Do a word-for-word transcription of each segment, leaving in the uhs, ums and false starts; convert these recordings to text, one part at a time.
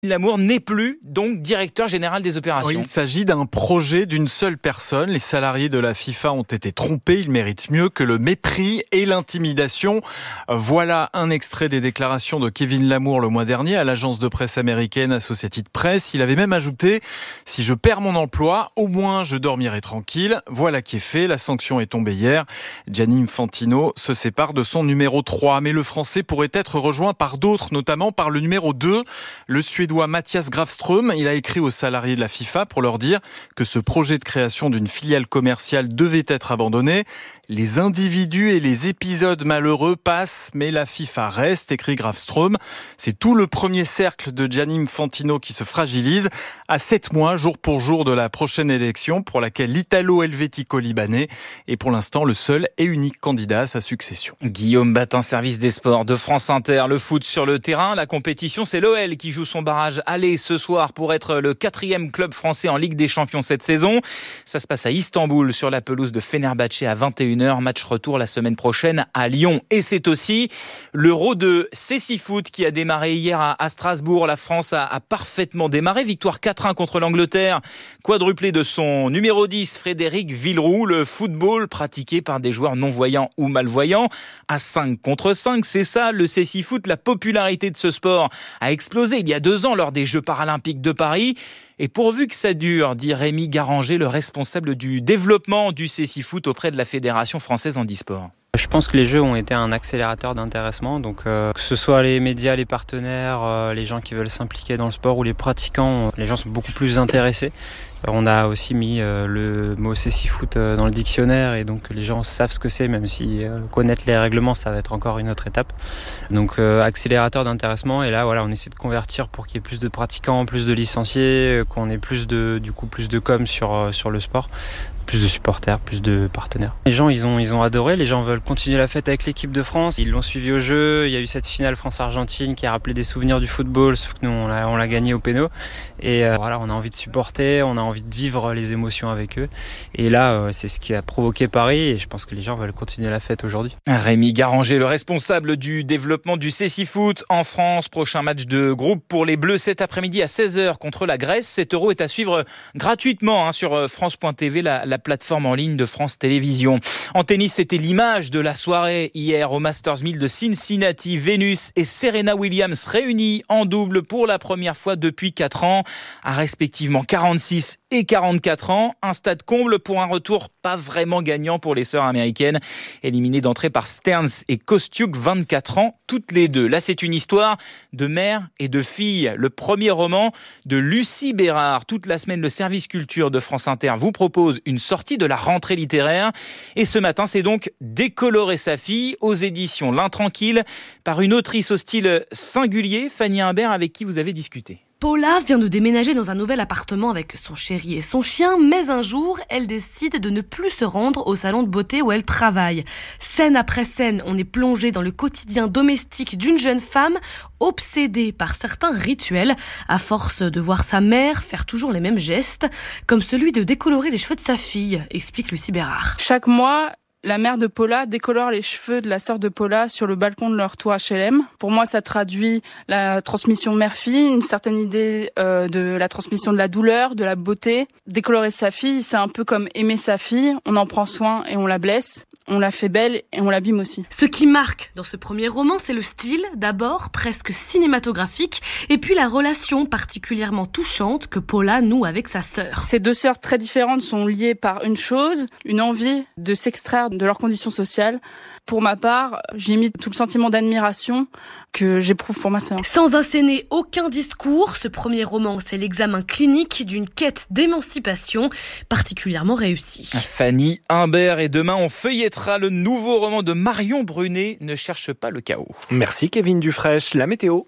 Lamour n'est plus donc directeur général des opérations. Oui, il s'agit d'un projet d'une seule personne. Les salariés de la FIFA ont été trompés. Ils méritent mieux que le mépris et l'intimidation. Voilà un extrait des déclarations de Kevin Lamour le mois dernier à l'agence de presse américaine Associated Press. Il avait même ajouté « Si je perds mon emploi, au moins je dormirai tranquille ». Voilà qui est fait. La sanction est tombée hier. Gianni Infantino se sépare de son numéro trois. Mais le Français pourrait être rejoint par d'autres, notamment par le numéro deux, le Suédois Mattias Grafström. Il a écrit aux salariés de la FIFA pour leur dire que ce projet de création d'une filiale commerciale devait être abandonné. Les individus et les épisodes malheureux passent, mais la FIFA reste, écrit Grafström. C'est tout le premier cercle de Gianni Infantino qui se fragilise à sept mois, jour pour jour, de la prochaine élection pour laquelle l'Italo-Helvético-Libanais est pour l'instant le seul et unique candidat à sa succession. Guillaume Batin, service des sports de France Inter. Le foot sur le terrain, la compétition, c'est l'O L qui joue son barrage aller ce soir pour être le quatrième club français en Ligue des Champions cette saison. Ça se passe à Istanbul sur la pelouse de Fenerbahçe à vingt et une heures. Match retour la semaine prochaine à Lyon. Et c'est aussi l'Euro de Cécifoot qui a démarré hier à Strasbourg. La France a, a parfaitement démarré. Victoire quatre un contre l'Angleterre. Quadruplé de son numéro dix, Frédéric Villeroux. Le football pratiqué par des joueurs non-voyants ou malvoyants. À cinq contre cinq, c'est ça le Cécifoot. La popularité de ce sport a explosé il y a deux ans lors des Jeux paralympiques de Paris. Et pourvu que ça dure, dit Rémi Garanger, le responsable du développement du Cécifoot auprès de la Fédération française handisport. Je pense que les Jeux ont été un accélérateur d'intéressement, donc euh, que ce soit les médias, les partenaires, euh, les gens qui veulent s'impliquer dans le sport ou les pratiquants, les gens sont beaucoup plus intéressés. On a aussi mis euh, le mot Cécifoot euh, dans le dictionnaire et donc les gens savent ce que c'est, même si euh, connaître les règlements, ça va être encore une autre étape. Donc euh, accélérateur d'intéressement, et là voilà, on essaie de convertir pour qu'il y ait plus de pratiquants, plus de licenciés, euh, qu'on ait plus de, du coup, plus de com sur, euh, sur le sport. Plus de supporters, plus de partenaires. Les gens, ils ont, ils ont adoré. Les gens veulent continuer la fête avec l'équipe de France. Ils l'ont suivi au jeu. Il y a eu cette finale France-Argentine qui a rappelé des souvenirs du football, sauf que nous, on l'a, on l'a gagné au péno. Et euh, voilà, on a envie de supporter, on a envie de vivre les émotions avec eux. Et là, euh, c'est ce qui a provoqué Paris. Et je pense que les gens veulent continuer la fête aujourd'hui. Rémi Garanger, le responsable du développement du Cécifoot en France. Prochain match de groupe pour les Bleus cet après-midi à seize heures contre la Grèce. Cet euro est à suivre gratuitement hein, sur France point T V, la, la plateforme en ligne de France Télévisions. En tennis, c'était l'image de la soirée hier au Masters mille de Cincinnati. Venus et Serena Williams réunis en double pour la première fois depuis quatre ans, à respectivement quarante-six et quarante-quatre ans. Un stade comble pour un retour pas vraiment gagnant pour les sœurs américaines, éliminées d'entrée par Stearns et Kostiuk, vingt-quatre ans, toutes les deux. Là, c'est une histoire de mère et de fille. Le premier roman de Lucie Bérard. Toute la semaine, le service culture de France Inter vous propose une sortie de la rentrée littéraire. Et ce matin, c'est donc Décolorer sa fille aux éditions L'Intranquille par une autrice au style singulier, Fanny Imbert, avec qui vous avez discuté. Paula vient de déménager dans un nouvel appartement avec son chéri et son chien, mais un jour, elle décide de ne plus se rendre au salon de beauté où elle travaille. Scène après scène, on est plongé dans le quotidien domestique d'une jeune femme obsédée par certains rituels, à force de voir sa mère faire toujours les mêmes gestes, comme celui de décolorer les cheveux de sa fille, explique Lucie Bérard. Chaque mois, la mère de Paula décolore les cheveux de la sœur de Paula sur le balcon de leur toit H L M. Pour moi, ça traduit la transmission mère-fille, une certaine idée euh, de la transmission de la douleur, de la beauté. Décolorer sa fille, c'est un peu comme aimer sa fille. On en prend soin et on la blesse. On la fait belle et on l'abîme aussi. Ce qui marque dans ce premier roman, c'est le style, d'abord presque cinématographique, et puis la relation particulièrement touchante que Paula noue avec sa sœur. Ces deux sœurs très différentes sont liées par une chose, une envie de s'extraire de leurs conditions sociales. Pour ma part, j'ai mis tout le sentiment d'admiration que j'éprouve pour ma sœur. Sans asséner aucun discours, ce premier roman, c'est l'examen clinique d'une quête d'émancipation particulièrement réussie. Fanny Imbert, et demain on feuillettera le nouveau roman de Marion Brunet, Ne cherche pas le chaos. Merci Kevin Dufraîche. La météo.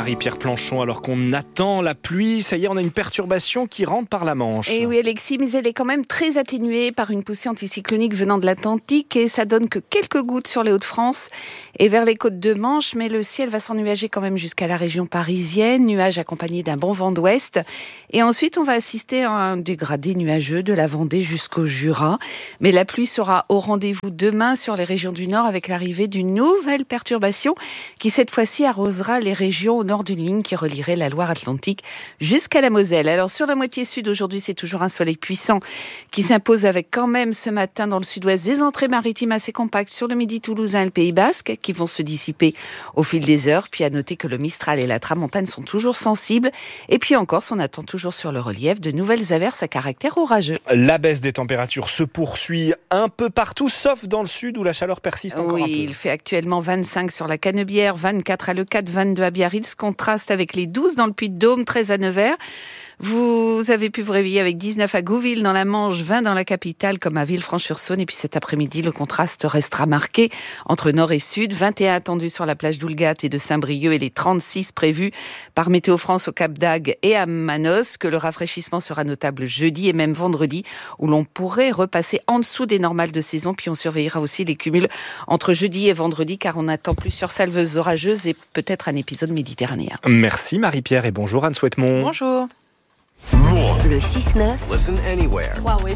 Marie-Pierre Planchon, alors qu'on attend la pluie, ça y est, on a une perturbation qui rentre par la Manche. Et oui Alexis, mais elle est quand même très atténuée par une poussée anticyclonique venant de l'Atlantique et ça donne que quelques gouttes sur les Hauts-de-France et vers les côtes de Manche, mais le ciel va s'ennuager quand même jusqu'à la région parisienne, nuages accompagnés d'un bon vent d'ouest. Et ensuite, on va assister à un dégradé nuageux de la Vendée jusqu'au Jura. Mais la pluie sera au rendez-vous demain sur les régions du Nord avec l'arrivée d'une nouvelle perturbation qui cette fois-ci arrosera les régions au nord d'une ligne qui relierait la Loire-Atlantique jusqu'à la Moselle. Alors sur la moitié sud, aujourd'hui, c'est toujours un soleil puissant qui s'impose avec quand même ce matin dans le sud-ouest des entrées maritimes assez compactes sur le midi toulousain et le Pays Basque qui vont se dissiper au fil des heures. Puis à noter que le Mistral et la Tramontane sont toujours sensibles. Et puis en Corse, on attend toujours sur le relief de nouvelles averses à caractère orageux. La baisse des températures se poursuit un peu partout, sauf dans le sud où la chaleur persiste encore oui, un peu. Il fait actuellement vingt-cinq sur la Canebière, vingt-quatre à Leucate, vingt-deux à Biarritz, contraste avec les douze dans le Puy-de-Dôme, treize à Nevers. Vous avez pu vous réveiller avec dix-neuf à Gouville dans la Manche, vingt dans la capitale comme à Villefranche-sur-Saône. Et puis cet après-midi, le contraste restera marqué entre nord et sud. vingt et un attendus sur la plage d'Oulgat et de Saint-Brieuc et les trente-six prévus par Météo France au Cap d'Agde et à Manos. Que le rafraîchissement sera notable jeudi et même vendredi où l'on pourrait repasser en dessous des normales de saison. Puis on surveillera aussi les cumuls entre jeudi et vendredi car on attend plusieurs salves orageuses et peut-être un épisode méditerranéen. Merci Marie-Pierre et bonjour Anne Souhaitemont. Bonjour. Le six neuf Listen anywhere.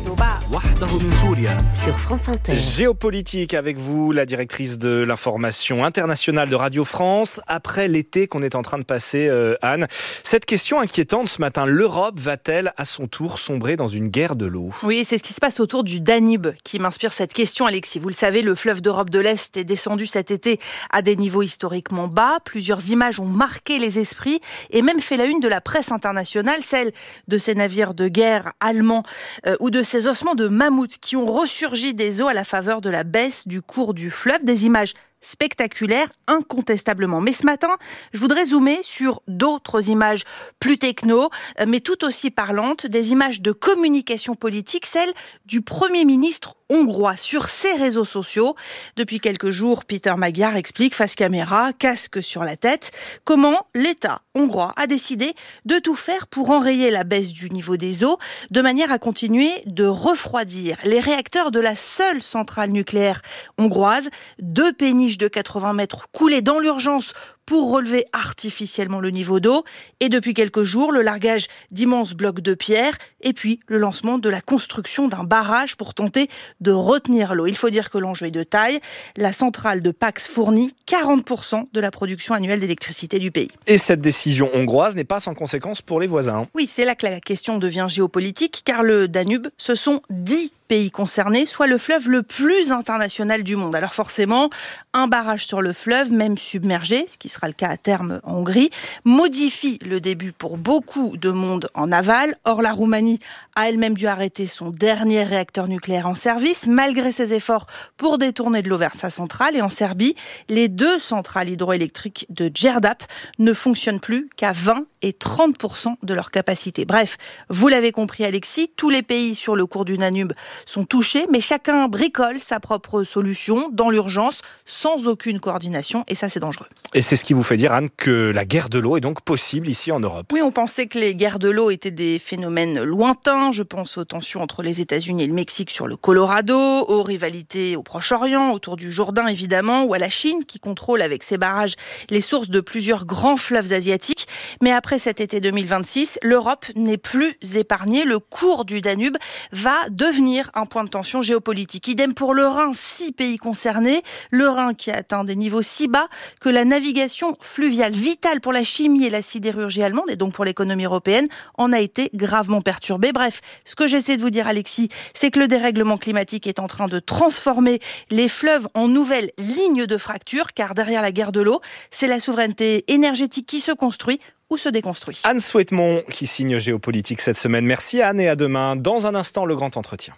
sur France Inter. Géopolitique avec vous, la directrice de l'information internationale de Radio France. Après l'été qu'on est en train de passer, euh, Anne, cette question inquiétante ce matin, l'Europe va-t-elle à son tour sombrer dans une guerre de l'eau ? Oui, c'est ce qui se passe autour du Danube qui m'inspire cette question, Alexis. Vous le savez, le fleuve d'Europe de l'Est est descendu cet été à des niveaux historiquement bas. Plusieurs images ont marqué les esprits et même fait la une de la presse internationale, celle de ces navires de guerre allemands euh, ou de ces ossements de mammouths qui ont ressurgi des eaux à la faveur de la baisse du cours du fleuve. Des images spectaculaire, incontestablement. Mais ce matin, je voudrais zoomer sur d'autres images plus techno, mais tout aussi parlantes, des images de communication politique, celles du Premier ministre hongrois sur ses réseaux sociaux. Depuis quelques jours, Peter Magyar explique face caméra, casque sur la tête, comment l'État hongrois a décidé de tout faire pour enrayer la baisse du niveau des eaux, de manière à continuer de refroidir les réacteurs de la seule centrale nucléaire hongroise, deux péniches de quatre-vingts mètres coulées dans l'urgence pour relever artificiellement le niveau d'eau. Et depuis quelques jours, le largage d'immenses blocs de pierre et puis le lancement de la construction d'un barrage pour tenter de retenir l'eau. Il faut dire que l'enjeu est de taille. La centrale de Pax fournit quarante pour cent de la production annuelle d'électricité du pays. Et cette décision hongroise n'est pas sans conséquence pour les voisins. Oui, c'est là que la question devient géopolitique, car le Danube, ce sont dix pays concernés, soit le fleuve le plus international du monde. Alors forcément, un barrage sur le fleuve, même submergé, ce qui sera le cas à terme en Hongrie, modifie le début pour beaucoup de monde en aval. Or, la Roumanie a elle-même dû arrêter son dernier réacteur nucléaire en service, malgré ses efforts pour détourner de l'eau vers sa centrale. Et en Serbie, les deux centrales hydroélectriques de Đerdap ne fonctionnent plus qu'à vingt et trente pour cent de leur capacité. Bref, vous l'avez compris Alexis, tous les pays sur le cours du Danube sont touchés, mais chacun bricole sa propre solution dans l'urgence, sans aucune coordination, et ça c'est dangereux. Et c'est ce qui vous fait dire, Anne, que la guerre de l'eau est donc possible ici en Europe. Oui, on pensait que les guerres de l'eau étaient des phénomènes lointains. Je pense aux tensions entre les États-Unis et le Mexique sur le Colorado, aux rivalités au Proche-Orient, autour du Jourdain évidemment, ou à la Chine qui contrôle avec ses barrages les sources de plusieurs grands fleuves asiatiques. Mais après cet été deux mille vingt-six, l'Europe n'est plus épargnée. Le cours du Danube va devenir un point de tension géopolitique. Idem pour le Rhin, six pays concernés. Le Rhin qui a atteint des niveaux si bas que la navigation fluviale vitale pour la chimie et la sidérurgie allemande, et donc pour l'économie européenne, en a été gravement perturbée. Bref, ce que j'essaie de vous dire, Alexis, c'est que le dérèglement climatique est en train de transformer les fleuves en nouvelles lignes de fracture, car derrière la guerre de l'eau, c'est la souveraineté énergétique qui se construit ou se déconstruit. Anne Souhaitemont qui signe Géopolitique cette semaine. Merci Anne et à demain. Dans un instant, le grand entretien.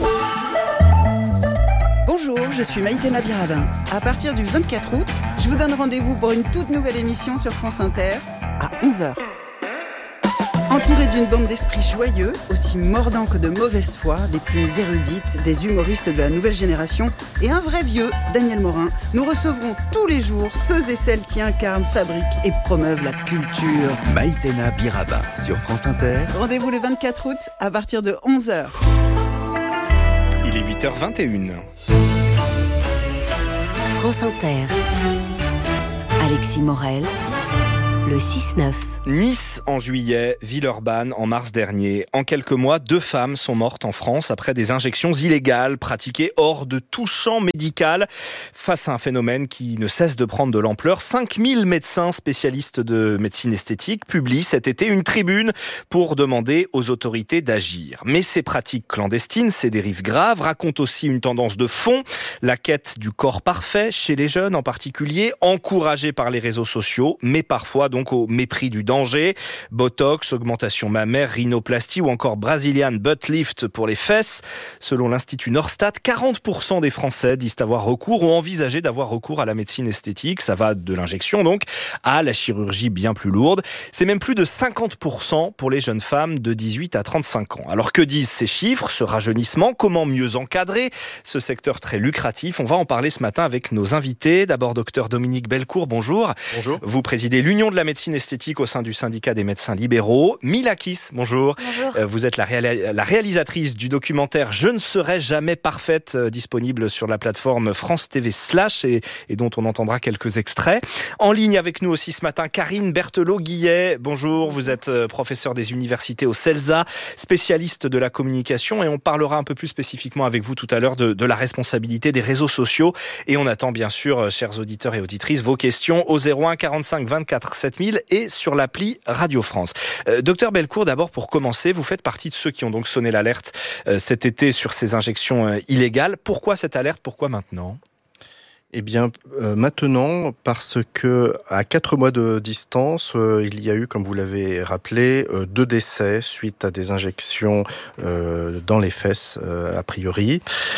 Bonjour, je suis Maïté Nabirabin. À partir du vingt-quatre août, je vous donne rendez-vous pour une toute nouvelle émission sur France Inter à onze heures. Entouré d'une bande d'esprits joyeux, aussi mordants que de mauvaise foi, des plumes érudites, des humoristes de la nouvelle génération et un vrai vieux, Daniel Morin, nous recevrons tous les jours ceux et celles qui incarnent, fabriquent et promeuvent la culture. Maïtena Biraba sur France Inter. Rendez-vous le vingt-quatre août à partir de onze heures. Il est huit heures vingt et une. France Inter. Alexis Morel. Le six neuf. Nice en juillet, Villeurbanne en mars dernier. En quelques mois, deux femmes sont mortes en France après des injections illégales pratiquées hors de tout champ médical. Face à un phénomène qui ne cesse de prendre de l'ampleur, cinq mille médecins spécialistes de médecine esthétique publient cet été une tribune pour demander aux autorités d'agir. Mais ces pratiques clandestines, ces dérives graves, racontent aussi une tendance de fond, la quête du corps parfait chez les jeunes en particulier, encouragée par les réseaux sociaux, mais parfois donc au mépris du danger. Botox, augmentation mammaire, rhinoplastie ou encore Brazilian butt lift pour les fesses. Selon l'Institut Norstat, quarante pour cent des Français disent avoir recours ou envisager d'avoir recours à la médecine esthétique. Ça va de l'injection donc à la chirurgie bien plus lourde. C'est même plus de cinquante pour cent pour les jeunes femmes de dix-huit à trente-cinq ans. Alors que disent ces chiffres, ce rajeunissement? Comment mieux encadrer ce secteur très lucratif? On va en parler ce matin avec nos invités. D'abord, docteur Dominique Bellecour, bonjour. Bonjour. Vous présidez l'Union de la médecine esthétique au sein du syndicat des médecins libéraux. Mila Kiss, bonjour. Bonjour. Vous êtes la, réa- la réalisatrice du documentaire Je ne serai jamais parfaite, euh, disponible sur la plateforme France T V slash et, et dont on entendra quelques extraits. En ligne avec nous aussi ce matin, Karine Berthelot-Guillet. Bonjour, vous êtes euh, professeure des universités au CELSA, spécialiste de la communication et on parlera un peu plus spécifiquement avec vous tout à l'heure de, de la responsabilité des réseaux sociaux. Et on attend bien sûr, euh, chers auditeurs et auditrices, vos questions au zéro un quarante-cinq vingt-quatre sept mille et sur l'appli Radio France. Euh, docteur Bellecour, d'abord pour commencer, vous faites partie de ceux qui ont donc sonné l'alerte euh, cet été sur ces injections euh, illégales. Pourquoi cette alerte? Pourquoi maintenant? Eh bien, euh, maintenant, parce que à quatre mois de distance, euh, il y a eu, comme vous l'avez rappelé, euh, deux décès suite à des injections euh, dans les fesses, euh, a priori.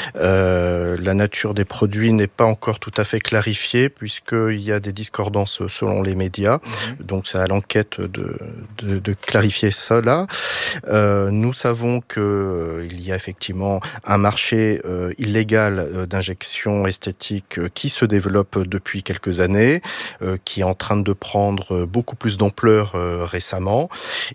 Euh, la nature des produits n'est pas encore tout à fait clarifiée, puisqu'il y a des discordances selon les médias. Mmh. Donc, c'est à l'enquête de, de, de clarifier cela. Euh, nous savons qu'il euh, y a effectivement un marché euh, illégal euh, d'injections esthétiques euh, qui se développe depuis quelques années, euh, qui est en train de prendre beaucoup plus d'ampleur euh, récemment,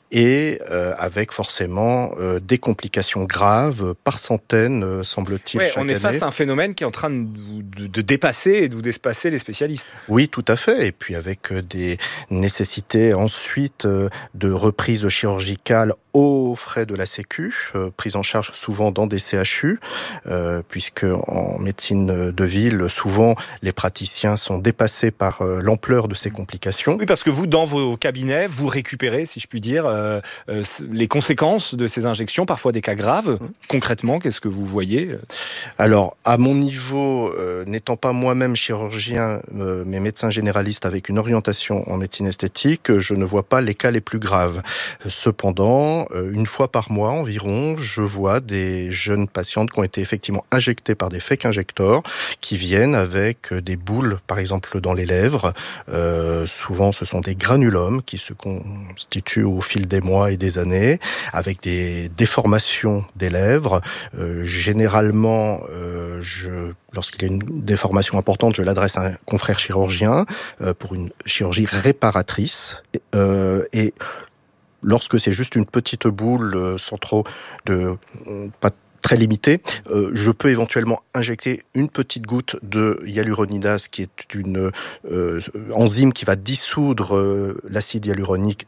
et euh, avec forcément euh, des complications graves par centaines, euh, semble-t-il, ouais, chaque on est année. Face à un phénomène qui est en train de, de, de dépasser et de vous dépasser les spécialistes. Oui, tout à fait, et puis avec des nécessités ensuite euh, de reprise chirurgicale aux frais de la Sécu, euh, prise en charge souvent dans des C H U, euh, puisque en médecine de ville, souvent les praticiens sont dépassés par euh, l'ampleur de ces complications. Oui, parce que vous, dans vos cabinets, vous récupérez, si je puis dire, euh, euh, les conséquences de ces injections, parfois des cas graves. Mmh. Concrètement, qu'est-ce que vous voyez? Alors, à mon niveau, euh, n'étant pas moi-même chirurgien, euh, mais médecin généraliste avec une orientation en médecine esthétique, je ne vois pas les cas les plus graves. Cependant, une fois par mois environ, je vois des jeunes patientes qui ont été effectivement injectées par des fake injecteurs qui viennent avec des boules, par exemple, dans les lèvres. Euh, souvent, ce sont des granulums qui se constituent au fil des mois et des années, avec des déformations des lèvres. Euh, généralement, euh, je... lorsqu'il y a une déformation importante, je l'adresse à un confrère chirurgien euh, pour une chirurgie réparatrice. Euh, et lorsque c'est juste une petite boule euh, sans trop de... Euh, pas très limitée, euh, je peux éventuellement injecter une petite goutte de hyaluronidase, qui est une euh, enzyme qui va dissoudre euh, l'acide hyaluronique.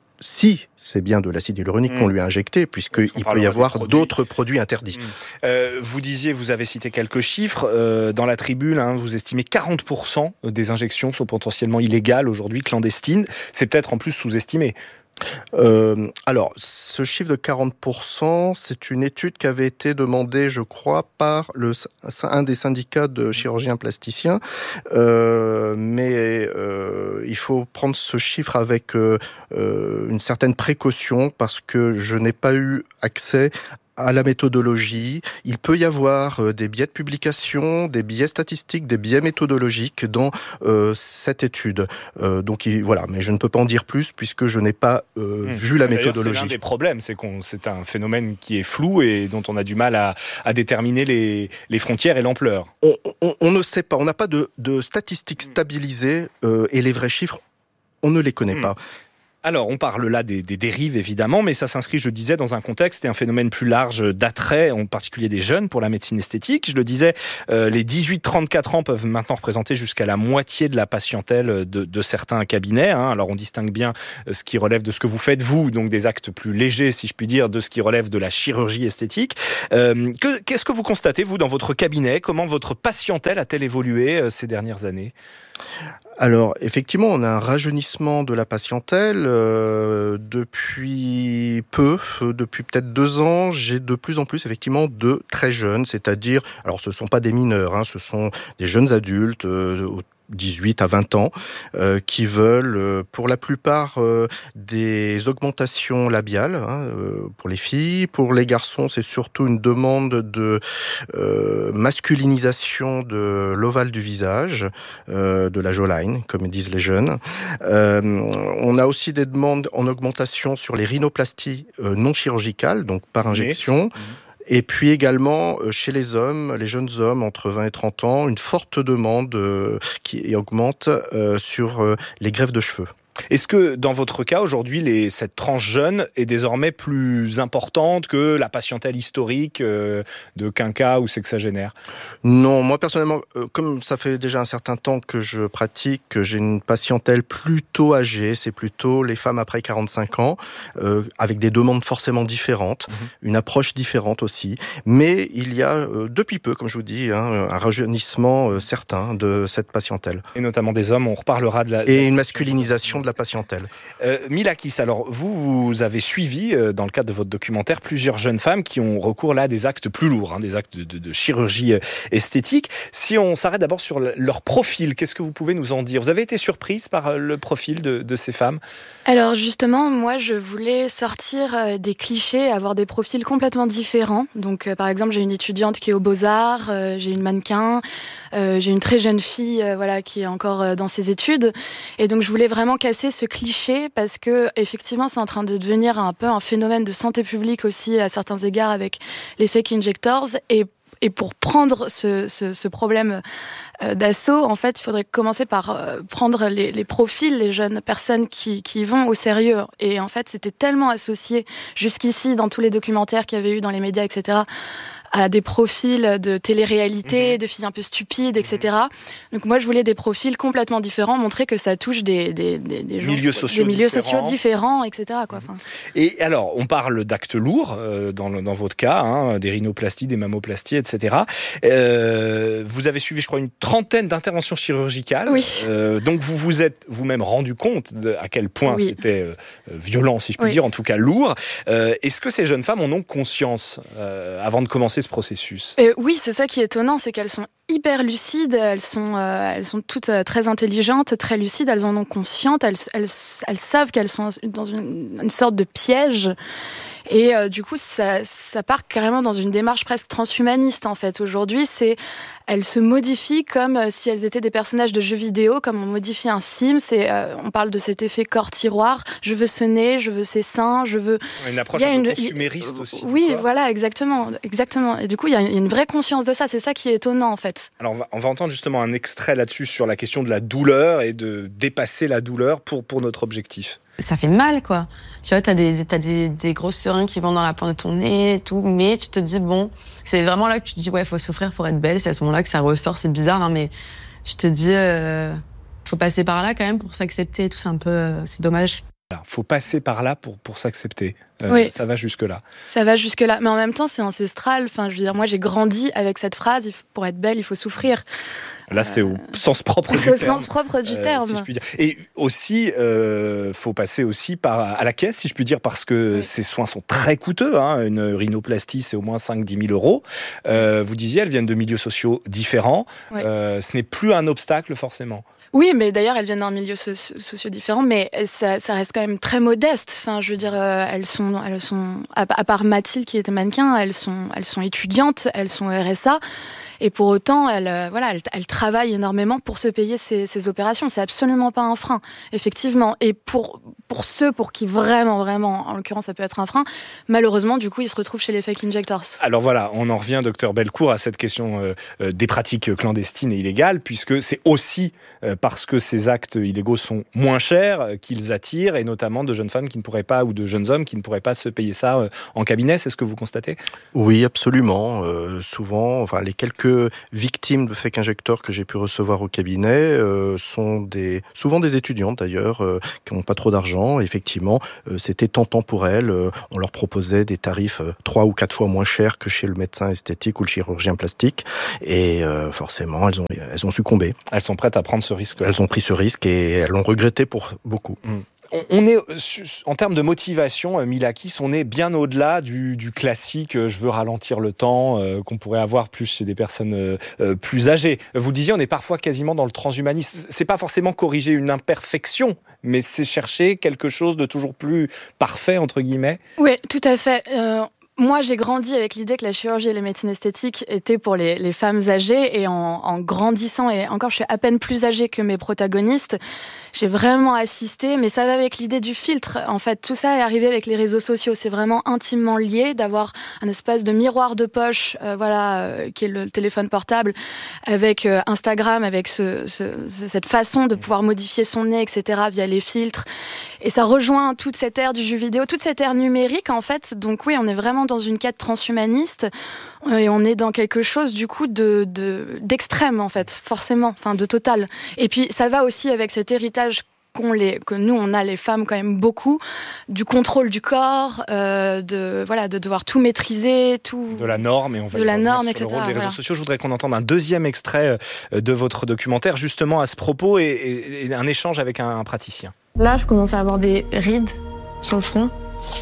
Si c'est bien de l'acide hyaluronique mmh. qu'on lui a injecté, puisqu'il peut y avoir produits. d'autres produits interdits. Mmh. Euh, vous disiez, vous avez cité quelques chiffres. Euh, dans la tribune, hein, vous estimez quarante pour cent des injections sont potentiellement illégales aujourd'hui, clandestines. C'est peut-être en plus sous-estimé. Euh, alors, ce chiffre de quarante pour cent, c'est une étude qui avait été demandée, je crois, par le, un des syndicats de chirurgiens plasticiens. Euh, mais euh, il faut prendre ce chiffre avec euh, une certaine précaution, parce que je n'ai pas eu accès à la méthodologie. Il peut y avoir des biais de publication, des biais statistiques, des biais méthodologiques dans euh, cette étude. Euh, donc il, voilà, mais je ne peux pas en dire plus puisque je n'ai pas euh, mmh. vu la D'ailleurs, méthodologie. C'est l'un des problèmes, c'est qu'on c'est un phénomène qui est flou et dont on a du mal à, à déterminer les, les frontières et l'ampleur. On, on, on ne sait pas, on n'a pas de, de statistiques stabilisées euh, et les vrais chiffres, on ne les connaît mmh. pas. Alors, on parle là des, des dérives, évidemment, mais ça s'inscrit, je le disais, dans un contexte et un phénomène plus large d'attrait, en particulier des jeunes, pour la médecine esthétique. Je le disais, euh, les dix-huit trente-quatre ans peuvent maintenant représenter jusqu'à la moitié de la patientèle de, de certains cabinets. Hein. Alors, on distingue bien ce qui relève de ce que vous faites, vous, donc des actes plus légers, si je puis dire, de ce qui relève de la chirurgie esthétique. Euh, que, qu'est-ce que vous constatez, vous, dans votre cabinet ? Comment votre patientèle a-t-elle évolué euh, ces dernières années ? Alors, effectivement, on a un rajeunissement de la patientèle euh, depuis peu, euh, depuis peut-être deux ans. J'ai de plus en plus, effectivement, de très jeunes, c'est-à-dire, alors ce ne sont pas des mineurs, hein, ce sont des jeunes adultes, euh, dix-huit à vingt ans, euh, qui veulent, euh, pour la plupart, euh, des augmentations labiales, hein, euh, pour les filles. Pour les garçons, c'est surtout une demande de euh, masculinisation de l'ovale du visage, euh, de la jawline, comme disent les jeunes. Euh, on a aussi des demandes en augmentation sur les rhinoplasties euh, non chirurgicales, donc par injection. Mmh. Et puis également, chez les hommes, les jeunes hommes entre vingt et trente ans, une forte demande euh, qui augmente euh, sur euh, les greffes de cheveux. Est-ce que, dans votre cas, aujourd'hui, les, cette tranche jeune est désormais plus importante que la patientèle historique euh, de quinquas ou sexagénaires ? Non, moi personnellement, euh, comme ça fait déjà un certain temps que je pratique, que j'ai une patientèle plutôt âgée, c'est plutôt les femmes après quarante-cinq ans, euh, avec des demandes forcément différentes, mmh. une approche différente aussi. Mais il y a, euh, depuis peu, comme je vous dis, hein, un rajeunissement euh, certain de cette patientèle. Et notamment des hommes, on reparlera de la... Et une masculinisation de la patientèle. Euh, Milakis, alors vous, vous avez suivi, euh, dans le cadre de votre documentaire, plusieurs jeunes femmes qui ont recours là à des actes plus lourds, hein, des actes de, de, de chirurgie euh, esthétique. Si on s'arrête d'abord sur le, leur profil, qu'est-ce que vous pouvez nous en dire ? Vous avez été surprise par euh, le profil de, de ces femmes ? Alors justement, moi je voulais sortir euh, des clichés, avoir des profils complètement différents. Donc euh, par exemple, j'ai une étudiante qui est aux Beaux-Arts, euh, j'ai une mannequin, euh, j'ai une très jeune fille euh, voilà, qui est encore euh, dans ses études. Et donc je voulais vraiment casser ce cliché parce que effectivement c'est en train de devenir un peu un phénomène de santé publique aussi à certains égards avec les fake injectors. Et Et pour prendre ce, ce, ce problème euh, d'assaut, en fait, il faudrait commencer par euh, prendre les, les profils, les jeunes personnes qui, qui vont au sérieux. Et en fait, c'était tellement associé jusqu'ici dans tous les documentaires qu'il y avait eu dans les médias, et cetera, à des profils de télé-réalité, mmh. de filles un peu stupides, et cetera. Donc moi, je voulais des profils complètement différents, montrer que ça touche des, des, des, des, gens, milieux, sociaux des milieux différents. sociaux différents, et cetera. Quoi. Enfin... Et alors, on parle d'actes lourds euh, dans, dans votre cas, hein, des rhinoplasties, des mammoplasties, et cetera. Euh, vous avez suivi, je crois, une trentaine d'interventions chirurgicales. Oui. Euh, donc vous vous êtes vous-même rendu compte de, à quel point oui. c'était euh, violent, si je puis oui. dire, en tout cas lourd. Euh, est-ce que ces jeunes femmes en ont conscience euh, avant de commencer ce processus ? euh, Oui, c'est ça qui est étonnant, c'est qu'elles sont hyper lucides, elles sont, euh, elles sont toutes euh, très intelligentes, très lucides, elles en ont conscience, elles, elles, elles savent qu'elles sont dans une, une sorte de piège. Et euh, du coup, ça, ça part carrément dans une démarche presque transhumaniste, en fait. Aujourd'hui, c'est, elles se modifient comme euh, si elles étaient des personnages de jeux vidéo, comme on modifie un Sim. C'est, euh, on parle de cet effet corps-tiroir. Je veux ce nez, je veux ces seins, je veux... Une approche un peu une... consumériste aussi. Oui, quoi. Voilà, exactement, exactement. Et du coup, il y a une vraie conscience de ça. C'est ça qui est étonnant, en fait. Alors, on va, on va entendre justement un extrait là-dessus sur la question de la douleur et de dépasser la douleur pour, pour notre objectif. Ça fait mal, quoi. Tu vois, t'as des, t'as des, des grosses seringues qui vont dans la pointe de ton nez et tout, mais tu te dis, bon, c'est vraiment là que tu te dis, ouais, faut souffrir pour être belle, c'est à ce moment-là que ça ressort, c'est bizarre, hein, mais tu te dis, euh, faut passer par là quand même pour s'accepter et tout, c'est un peu, euh, c'est dommage. Il faut passer par là pour, pour s'accepter. Euh, oui. Ça va jusque-là. Ça va jusque-là. Mais en même temps, c'est ancestral. Enfin, je veux dire, moi, j'ai grandi avec cette phrase, pour être belle, il faut souffrir. Là, c'est au sens propre du c'est terme. au sens propre du euh, terme. Si je puis dire. Et aussi, il euh, faut passer aussi par, à la caisse, si je puis dire, parce que oui. ces soins sont très coûteux. Hein. Une rhinoplastie, c'est au moins cinq à dix mille euros. Euh, vous disiez, elles viennent de milieux sociaux différents. Oui. Euh, ce n'est plus un obstacle, forcément. Oui, mais d'ailleurs, elles viennent d'un milieu so- sociaux différent, mais ça, ça reste quand même très modeste. Enfin, je veux dire, euh, elles sont, elles sont, à, à part Mathilde qui était mannequin, elles sont, elles sont étudiantes, elles sont R S A. Et pour autant, elle, euh, voilà, elle, elle travaille énormément pour se payer ces, ces opérations. C'est absolument pas un frein, effectivement. Et pour pour ceux pour qui vraiment, vraiment, en l'occurrence, ça peut être un frein, malheureusement, du coup, ils se retrouvent chez les fake injectors. Alors voilà, on en revient, docteur Bellecour, à cette question euh, euh, des pratiques clandestines et illégales, puisque c'est aussi euh, parce que ces actes illégaux sont moins chers euh, qu'ils attirent, et notamment de jeunes femmes qui ne pourraient pas, ou de jeunes hommes qui ne pourraient pas se payer ça euh, en cabinet. C'est ce que vous constatez ? Oui, absolument. Euh, souvent, enfin, les quelques victimes de fake injectors que j'ai pu recevoir au cabinet euh, sont des, souvent des étudiantes d'ailleurs, euh, qui n'ont pas trop d'argent. Effectivement, euh, c'était tentant pour elles. Euh, on leur proposait des tarifs euh, trois ou quatre fois moins chers que chez le médecin esthétique ou le chirurgien plastique. Et euh, forcément, elles ont, elles ont succombé. Elles sont prêtes à prendre ce risque. Elles ont pris ce risque et elles l'ont regretté pour beaucoup. Mmh. On est, en termes de motivation, Milakis, on est bien au-delà du, du classique « je veux ralentir le temps euh, » qu'on pourrait avoir plus chez des personnes euh, plus âgées. Vous le disiez, on est parfois quasiment dans le transhumanisme. C'est pas forcément corriger une imperfection, mais c'est chercher quelque chose de toujours plus parfait, entre guillemets. Oui, tout à fait. Euh... Moi, j'ai grandi avec l'idée que la chirurgie et les médecines esthétiques étaient pour les, les femmes âgées, et en, en grandissant, et encore je suis à peine plus âgée que mes protagonistes, j'ai vraiment assisté, mais ça va avec l'idée du filtre. En fait, tout ça est arrivé avec les réseaux sociaux. C'est vraiment intimement lié, d'avoir un espèce de miroir de poche, euh, voilà, euh, qui est le téléphone portable, avec euh, Instagram, avec ce, ce, cette façon de pouvoir modifier son nez, et cetera, via les filtres. Et ça rejoint toute cette ère du jeu vidéo, toute cette ère numérique, en fait. Donc oui, on est vraiment dans une quête transhumaniste, et on est dans quelque chose, du coup, de, de, d'extrême, en fait, forcément, enfin, de total. Et puis, ça va aussi avec cet héritage qu'on les, que nous, on a les femmes quand même beaucoup, du contrôle du corps, euh, de, voilà, de devoir tout maîtriser, tout... De la norme, et on va de la norme, sur le rôle des réseaux voilà. sociaux. Je voudrais qu'on entende un deuxième extrait de votre documentaire, justement à ce propos, et, et, et un échange avec un, un praticien. Là, je commence à avoir des rides sur le front.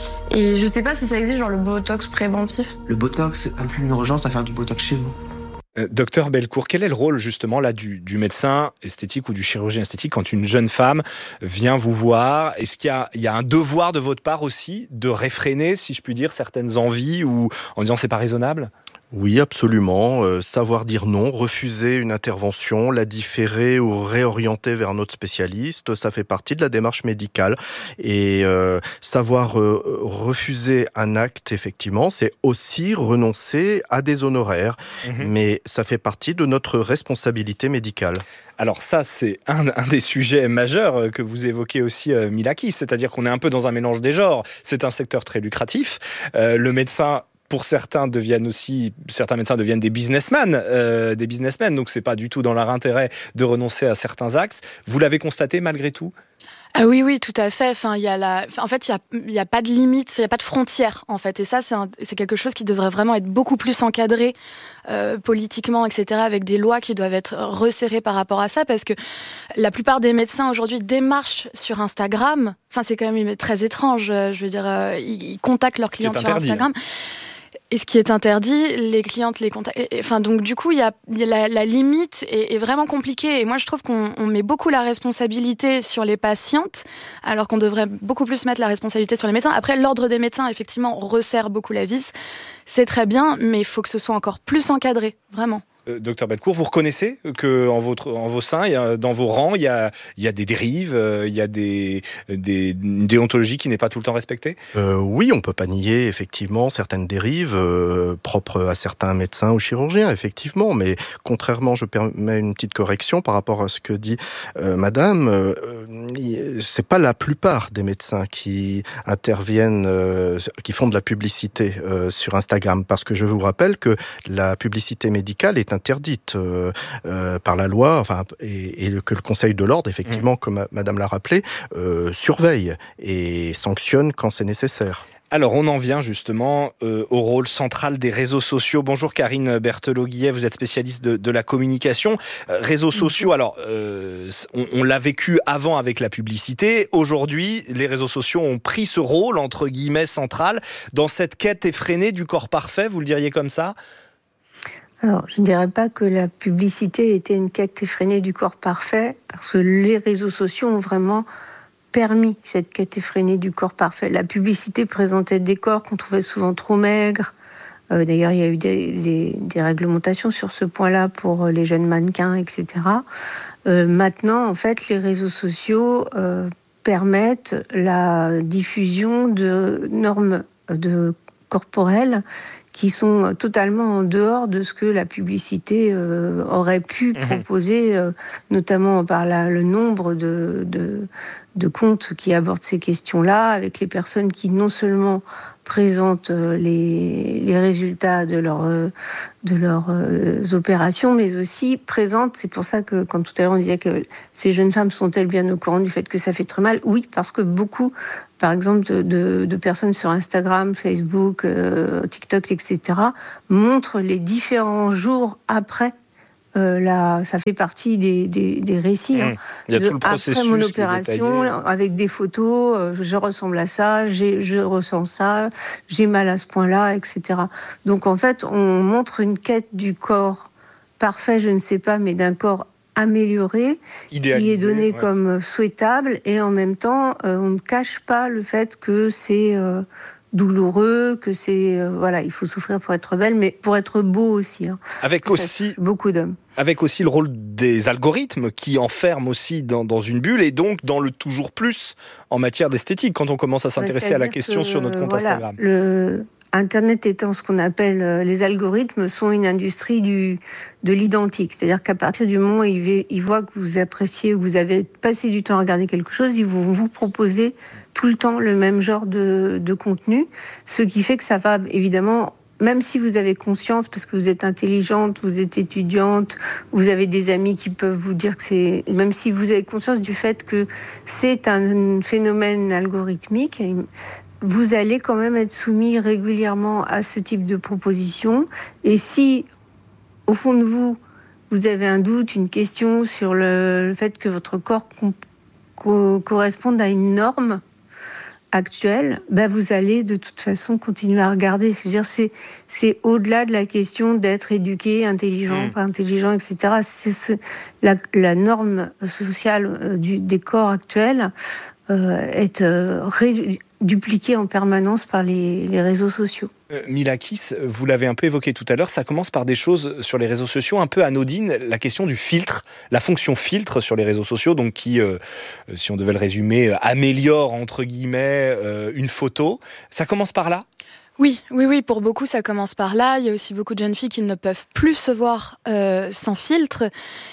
Et je sais pas si ça existe, genre le botox préventif. Le botox, inclut une urgence à faire du botox chez vous. Euh, docteur Bellecour, quel est le rôle justement là du, du médecin esthétique ou du chirurgien esthétique quand une jeune femme vient vous voir ? Est-ce qu'il y a, il y a un devoir de votre part aussi de réfréner, si je puis dire, certaines envies, ou en disant c'est pas raisonnable ? Oui, absolument. Euh, savoir dire non, refuser une intervention, la différer ou réorienter vers un autre spécialiste, ça fait partie de la démarche médicale. Et euh, savoir euh, refuser un acte, effectivement, c'est aussi renoncer à des honoraires. Mmh. Mais ça fait partie de notre responsabilité médicale. Alors ça, c'est un, un des sujets majeurs que vous évoquez aussi, euh, Milakis, c'est-à-dire qu'on est un peu dans un mélange des genres. C'est un secteur très lucratif. Euh, le médecin... Pour certains deviennent aussi, certains médecins deviennent des businessmen, euh, des businessmen. Donc c'est pas du tout dans leur intérêt de renoncer à certains actes. Vous l'avez constaté malgré tout ? Ah oui, oui, tout à fait. Enfin, il y a la, en fait, il y a, il y a pas de limite, il y a pas de frontières, en fait. Et ça, c'est, un... c'est quelque chose qui devrait vraiment être beaucoup plus encadré euh, politiquement, et cetera, avec des lois qui doivent être resserrées par rapport à ça, parce que la plupart des médecins aujourd'hui démarchent sur Instagram. Enfin, c'est quand même très étrange. Je veux dire, euh, ils, ils contactent leurs clients sur Instagram. Et ce qui est interdit, les clientes les contactent. Enfin, donc du coup, il y a, y a la, la limite est, est vraiment compliquée. Et moi, je trouve qu'on on met beaucoup la responsabilité sur les patientes, alors qu'on devrait beaucoup plus mettre la responsabilité sur les médecins. Après, l'ordre des médecins, effectivement, resserre beaucoup la vis. C'est très bien, mais il faut que ce soit encore plus encadré, vraiment. Euh, docteur Bellecour, vous reconnaissez que en, votre, en vos seins, il y a, dans vos rangs, il y a, il y a des dérives, euh, il y a des, des, une déontologie qui n'est pas tout le temps respectée ? euh, Oui, on ne peut pas nier effectivement certaines dérives euh, propres à certains médecins ou chirurgiens, effectivement. Mais contrairement, je permets une petite correction par rapport à ce que dit euh, Madame, euh, c'est pas la plupart des médecins qui interviennent, euh, qui font de la publicité euh, sur Instagram, parce que je vous rappelle que la publicité médicale est interdite euh, euh, par la loi, enfin, et, et que le Conseil de l'ordre, effectivement, mmh. comme Madame l'a rappelé, euh, surveille et sanctionne quand c'est nécessaire. Alors, on en vient justement euh, au rôle central des réseaux sociaux. Bonjour Karine Berthelot-Guillet, vous êtes spécialiste de, de la communication. Euh, réseaux sociaux, alors, euh, on, on l'a vécu avant avec la publicité. Aujourd'hui, les réseaux sociaux ont pris ce rôle, entre guillemets, central, dans cette quête effrénée du corps parfait, vous le diriez comme ça ? Alors, je ne dirais pas que la publicité était une quête effrénée du corps parfait, parce que les réseaux sociaux ont vraiment permis cette quête effrénée du corps parfait. La publicité présentait des corps qu'on trouvait souvent trop maigres. Euh, d'ailleurs, il y a eu des, des, des réglementations sur ce point-là pour les jeunes mannequins, et cetera. Euh, maintenant, en fait, les réseaux sociaux euh, permettent la diffusion de normes de corporelles qui sont totalement en dehors de ce que la publicité euh, aurait pu mmh. proposer, euh, notamment par la, le nombre de, de, de comptes qui abordent ces questions-là, avec les personnes qui non seulement présentent les, les résultats de, leur, de leurs euh, opérations, mais aussi présentent, c'est pour ça que quand tout à l'heure on disait que ces jeunes femmes sont-elles bien au courant du fait que ça fait très mal ? Oui, parce que beaucoup, par exemple, de, de, de personnes sur Instagram, Facebook, euh, TikTok, et cetera, montrent les différents jours après. Euh, là, ça fait partie des, des, des récits. Mmh. Hein. Il y a de, tout le processus. Après mon opération, avec des photos, euh, je ressemble à ça, j'ai, je ressens ça, j'ai mal à ce point-là, et cetera. Donc en fait, on montre une quête du corps parfait, je ne sais pas, mais d'un corps amélioré, idéalisé, qui est donné ouais. comme souhaitable, et en même temps, euh, on ne cache pas le fait que c'est euh, douloureux, que c'est euh, voilà, il faut souffrir pour être belle, mais pour être beau aussi. Hein. Avec ça aussi beaucoup d'hommes. Avec aussi le rôle des algorithmes qui enferment aussi dans, dans une bulle et donc dans le toujours plus en matière d'esthétique quand on commence à s'intéresser à la question que, sur notre compte voilà, Instagram. Le Internet étant ce qu'on appelle les algorithmes sont une industrie du de l'identique, c'est-à-dire qu'à partir du moment où ils, ils voient que vous appréciez, que vous avez passé du temps à regarder quelque chose, ils vont vous proposer tout le temps le même genre de, de contenu, ce qui fait que ça va évidemment, même si vous avez conscience, parce que vous êtes intelligente, vous êtes étudiante, vous avez des amis qui peuvent vous dire que c'est... Même si vous avez conscience du fait que c'est un phénomène algorithmique, vous allez quand même être soumis régulièrement à ce type de proposition. Et si, au fond de vous, vous avez un doute, une question sur le, le fait que votre corps com- co- corresponde à une norme actuelle, ben vous allez de toute façon continuer à regarder. C'est-à-dire, c'est, c'est au-delà de la question d'être éduqué, intelligent, mmh. pas intelligent, et cetera. C'est ce, la, la norme sociale euh, du, des corps actuels euh, est euh, ré, dupliquée en permanence par les, les réseaux sociaux. Euh, Milakis, vous l'avez un peu évoqué tout à l'heure, ça commence par des choses sur les réseaux sociaux un peu anodines, la question du filtre, la fonction filtre sur les réseaux sociaux, donc qui, euh, si on devait le résumer, améliore entre guillemets euh, une photo. Ça commence par là ? Oui, oui, oui, pour beaucoup ça commence par là. Il y a aussi beaucoup de jeunes filles qui ne peuvent plus se voir euh, sans filtre.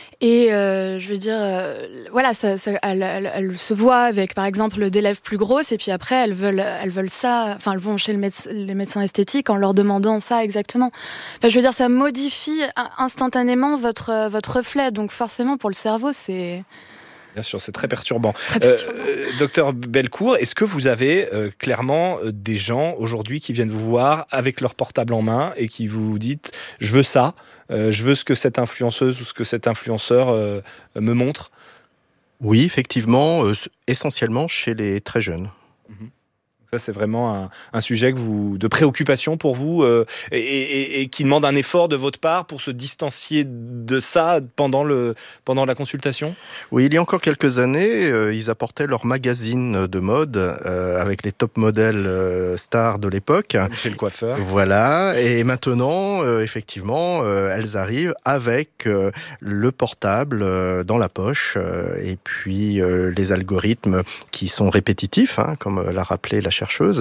Et euh, je veux dire, euh, voilà, ça, ça, elles, elles, elles se voient avec, par exemple, des lèvres plus grosses, et puis après, elles veulent, elles veulent ça. Enfin, elles vont chez le médecin, les médecins esthétiques en leur demandant ça exactement. Enfin, je veux dire, ça modifie instantanément votre votre reflet. Donc, forcément, pour le cerveau, c'est Bien sûr, c'est très perturbant. Très perturbant. Euh, docteur Belcourt, est-ce que vous avez euh, clairement euh, des gens aujourd'hui qui viennent vous voir avec leur portable en main et qui vous disent « je veux ça, euh, je veux ce que cette influenceuse ou ce que cet influenceur euh, me montre ». Oui, effectivement, euh, essentiellement chez les très jeunes. Mmh. Ça, c'est vraiment un, un sujet que vous, de préoccupation pour vous euh, et, et, et qui demande un effort de votre part pour se distancier de ça pendant, le, pendant la consultation ? Oui, il y a encore quelques années, euh, ils apportaient leur magazine de mode euh, avec les top modèles euh, stars de l'époque. Chez le coiffeur. Voilà, et maintenant, euh, effectivement, euh, elles arrivent avec euh, le portable euh, dans la poche euh, et puis euh, les algorithmes qui sont répétitifs, hein, comme l'a rappelé la chercheuse.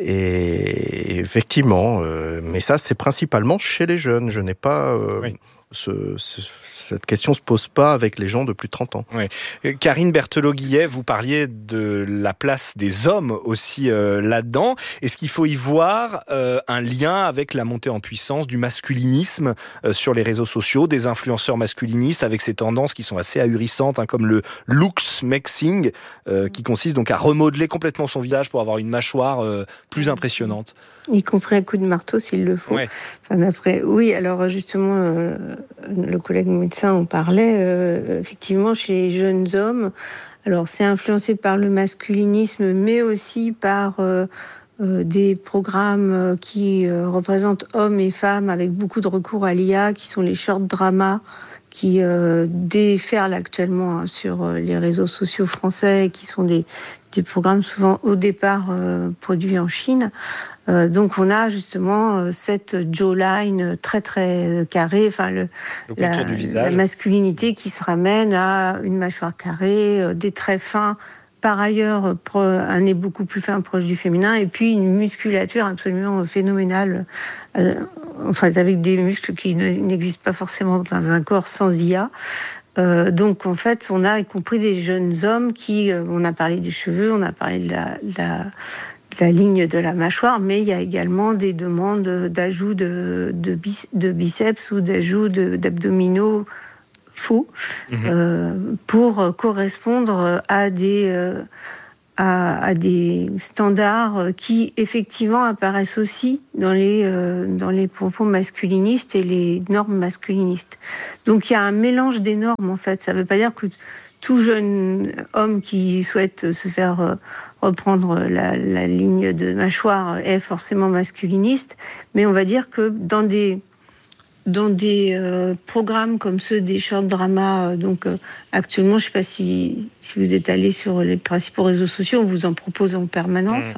Et effectivement, euh, mais ça, c'est principalement chez les jeunes. Je n'ai pas... Euh, oui. ce, ce, cette question se pose pas avec les gens de plus de trente ans. Oui. Karine Berthelot-Guillet, vous parliez de la place des hommes aussi euh, là-dedans. Est-ce qu'il faut y voir euh, un lien avec la montée en puissance du masculinisme euh, sur les réseaux sociaux, des influenceurs masculinistes avec ces tendances qui sont assez ahurissantes, hein, comme le looks maxing, euh, qui consiste donc à remodeler complètement son visage pour avoir une mâchoire euh, plus impressionnante. Y compris un coup de marteau s'il le faut. Ouais. Enfin, d'après, oui, alors justement, euh, le collègue médecin en parlait. Euh, effectivement, chez les jeunes hommes, alors c'est influencé par le masculinisme, mais aussi par euh, euh, des programmes qui euh, représentent hommes et femmes avec beaucoup de recours à l'I A, qui sont les short dramas, qui euh, déferlent actuellement hein, sur les réseaux sociaux français, qui sont des, des programmes souvent au départ euh, produits en Chine. Euh, donc on a justement euh, cette jawline très très carrée, enfin le, le la, contour du visage. La masculinité qui se ramène à une mâchoire carrée, euh, des traits fins, par ailleurs pro, un nez beaucoup plus fin proche du féminin, et puis une musculature absolument phénoménale, euh, enfin avec des muscles qui n'existent pas forcément dans un corps sans I A. Euh, donc en fait, on a y compris des jeunes hommes qui, euh, on a parlé des cheveux, on a parlé de la, de la la ligne de la mâchoire, mais il y a également des demandes d'ajout de, de, bis, de biceps ou d'ajout de, d'abdominaux faux mmh. euh, pour correspondre à des, euh, à, à des standards qui effectivement apparaissent aussi dans les, euh, dans les propos masculinistes et les normes masculinistes. Donc il y a un mélange des normes en fait. Ça ne veut pas dire que tout jeune homme qui souhaite se faire euh, reprendre la, la ligne de mâchoire est forcément masculiniste, mais on va dire que dans des, dans des euh, programmes comme ceux des short dramas, euh, donc euh, actuellement, je ne sais pas si, si vous êtes allé sur les principaux réseaux sociaux, on vous en propose en permanence. Mmh.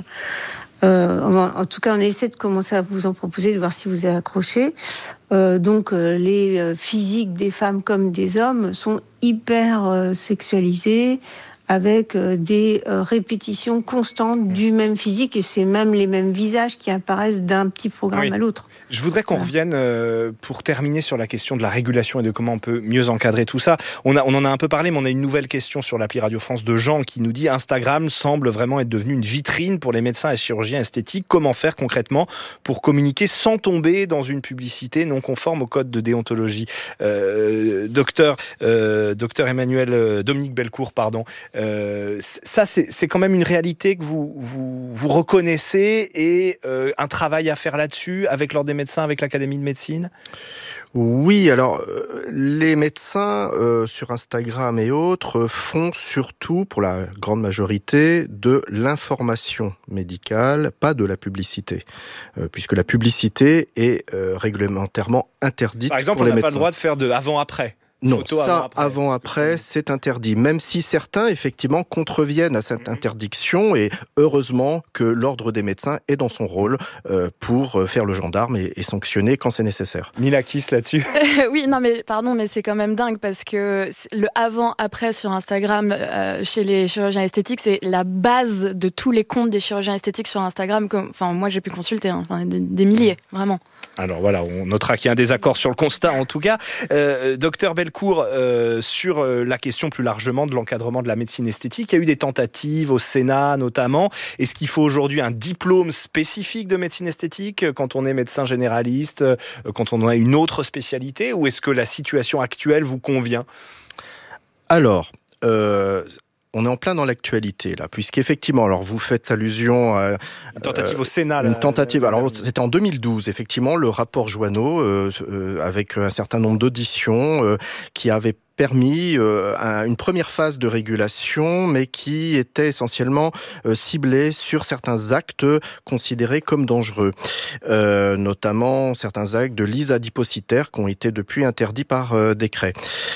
Euh, en tout cas, on essaie de commencer à vous en proposer, de voir si vous êtes accroché. Euh, donc, euh, les euh, physiques des femmes comme des hommes sont hyper euh, sexualisés, avec euh, des euh, répétitions constantes du même physique, et c'est même les mêmes visages qui apparaissent d'un petit programme oui. à l'autre. Je voudrais qu'on voilà. revienne, euh, pour terminer, sur la question de la régulation et de comment on peut mieux encadrer tout ça. On, a, on en a un peu parlé, mais on a une nouvelle question sur l'appli Radio France de Jean qui nous dit « Instagram semble vraiment être devenu une vitrine pour les médecins et chirurgiens esthétiques. Comment faire concrètement pour communiquer sans tomber dans une publicité non conforme au code de déontologie ?» euh, Docteur, euh, docteur Emmanuel, euh, Dominique Bellecour, pardon, Euh, ça, c'est, c'est quand même une réalité que vous, vous, vous reconnaissez et euh, un travail à faire là-dessus avec l'Ordre des médecins, avec l'Académie de médecine ? Oui, alors les médecins euh, sur Instagram et autres font surtout, pour la grande majorité, de l'information médicale, pas de la publicité, euh, puisque la publicité est euh, réglementairement interdite pour les médecins. Par exemple, on n'a pas le droit de faire de avant-après. Non, ça, avant-après, c'est interdit. Même si certains, effectivement, contreviennent à cette interdiction, et heureusement que l'Ordre des médecins est dans son rôle euh, pour faire le gendarme et, et sanctionner quand c'est nécessaire. Mila Kiss là-dessus. Oui, non, mais pardon, mais c'est quand même dingue parce que le avant-après sur Instagram euh, chez les chirurgiens esthétiques, c'est la base de tous les comptes des chirurgiens esthétiques sur Instagram. Comme, enfin, moi, j'ai pu consulter, hein, enfin, des, des milliers, vraiment. Alors voilà, on notera qu'il y a un désaccord sur le constat, en tout cas. Euh, docteur Bellecour, euh, sur la question plus largement de l'encadrement de la médecine esthétique, il y a eu des tentatives au Sénat notamment. Est-ce qu'il faut aujourd'hui un diplôme spécifique de médecine esthétique quand on est médecin généraliste, quand on a une autre spécialité, ou est-ce que la situation actuelle vous convient ? Alors... Euh... On est en plein dans l'actualité, là, puisqu'effectivement, alors vous faites allusion à... Une tentative euh, au Sénat. Là, une tentative, alors c'était en deux mille douze, effectivement, le rapport Joanneau, euh, euh, avec un certain nombre d'auditions, euh, qui avait permis euh, un, une première phase de régulation, mais qui était essentiellement euh, ciblée sur certains actes considérés comme dangereux, euh, notamment certains actes de lise adipocytaire qui ont été depuis interdits par euh, décret.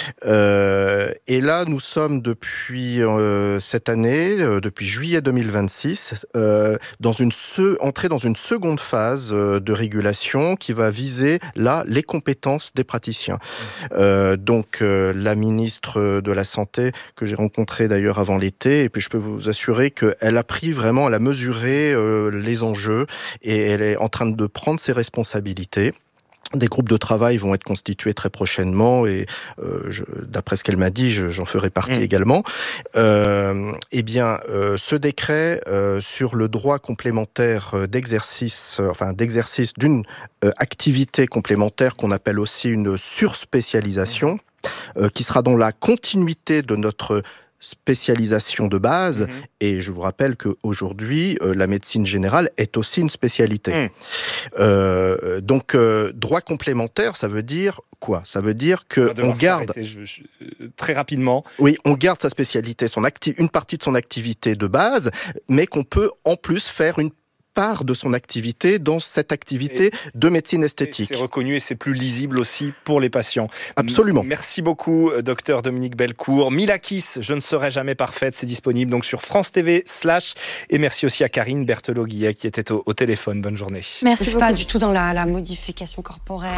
Euh, et là, nous sommes depuis euh, cette année, euh, depuis juillet deux mille vingt-six, euh, dans une se- entrée dans une seconde phase euh, de régulation qui va viser là les compétences des praticiens. Euh, donc euh, la ministre de la Santé, que j'ai rencontrée d'ailleurs avant l'été, et puis je peux vous assurer qu'elle a pris vraiment, elle a mesuré euh, les enjeux, et elle est en train de prendre ses responsabilités. Des groupes de travail vont être constitués très prochainement et euh, je, d'après ce qu'elle m'a dit, je, j'en ferai partie mmh. également. Euh, eh bien, euh, ce décret euh, sur le droit complémentaire d'exercice, euh, enfin d'exercice d'une euh, activité complémentaire qu'on appelle aussi une surspécialisation, mmh. euh, qui sera dans la continuité de notre spécialisation de base, mmh. et je vous rappelle qu'aujourd'hui, euh, la médecine générale est aussi une spécialité. Mmh. Euh, donc, euh, droit complémentaire, ça veut dire quoi ? Ça veut dire que on garde je, je, très rapidement. Oui, on garde sa spécialité, son acti- une partie de son activité de base, mais qu'on peut en plus faire une part de son activité dans cette activité et, de médecine esthétique. Et c'est reconnu et c'est plus lisible aussi pour les patients. Absolument. Merci beaucoup, docteur Dominique Bellecourt. Milakis, je ne serai jamais parfaite, c'est disponible donc sur France T V slash. Et merci aussi à Karine Berthelot-Guillet qui était au, au téléphone. Bonne journée. Merci beaucoup. Pas du tout dans la, la modification corporelle.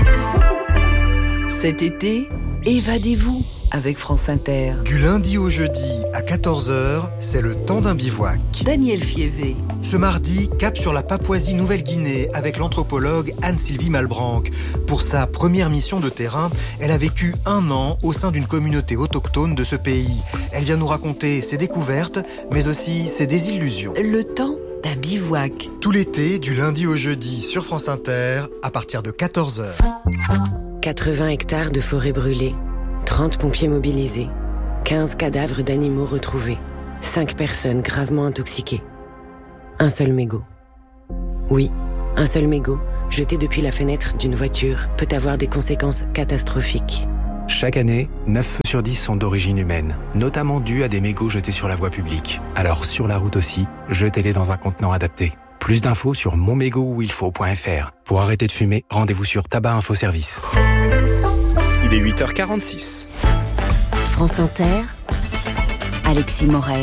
Cet été, évadez-vous avec France Inter. Du lundi au jeudi à quatorze heures, c'est le temps d'un bivouac. Daniel Fievé. Ce mardi, cap sur la Papouasie-Nouvelle-Guinée avec l'anthropologue Anne-Sylvie Malbranck. Pour sa première mission de terrain, elle a vécu un an au sein d'une communauté autochtone de ce pays. Elle vient nous raconter ses découvertes, mais aussi ses désillusions. Le temps d'un bivouac. Tout l'été, du lundi au jeudi sur France Inter, à partir de quatorze heures. quatre-vingts hectares de forêt brûlée. trente pompiers mobilisés, quinze cadavres d'animaux retrouvés, cinq personnes gravement intoxiquées. Un seul mégot. Oui, un seul mégot, jeté depuis la fenêtre d'une voiture, peut avoir des conséquences catastrophiques. Chaque année, neuf feux sur dix sont d'origine humaine, notamment dus à des mégots jetés sur la voie publique. Alors sur la route aussi, jetez-les dans un contenant adapté. Plus d'infos sur mon mégot où il faut point f r. Pour arrêter de fumer, rendez-vous sur Tabac Info Service. Il est huit heures quarante-six. France Inter, Alexis Morel,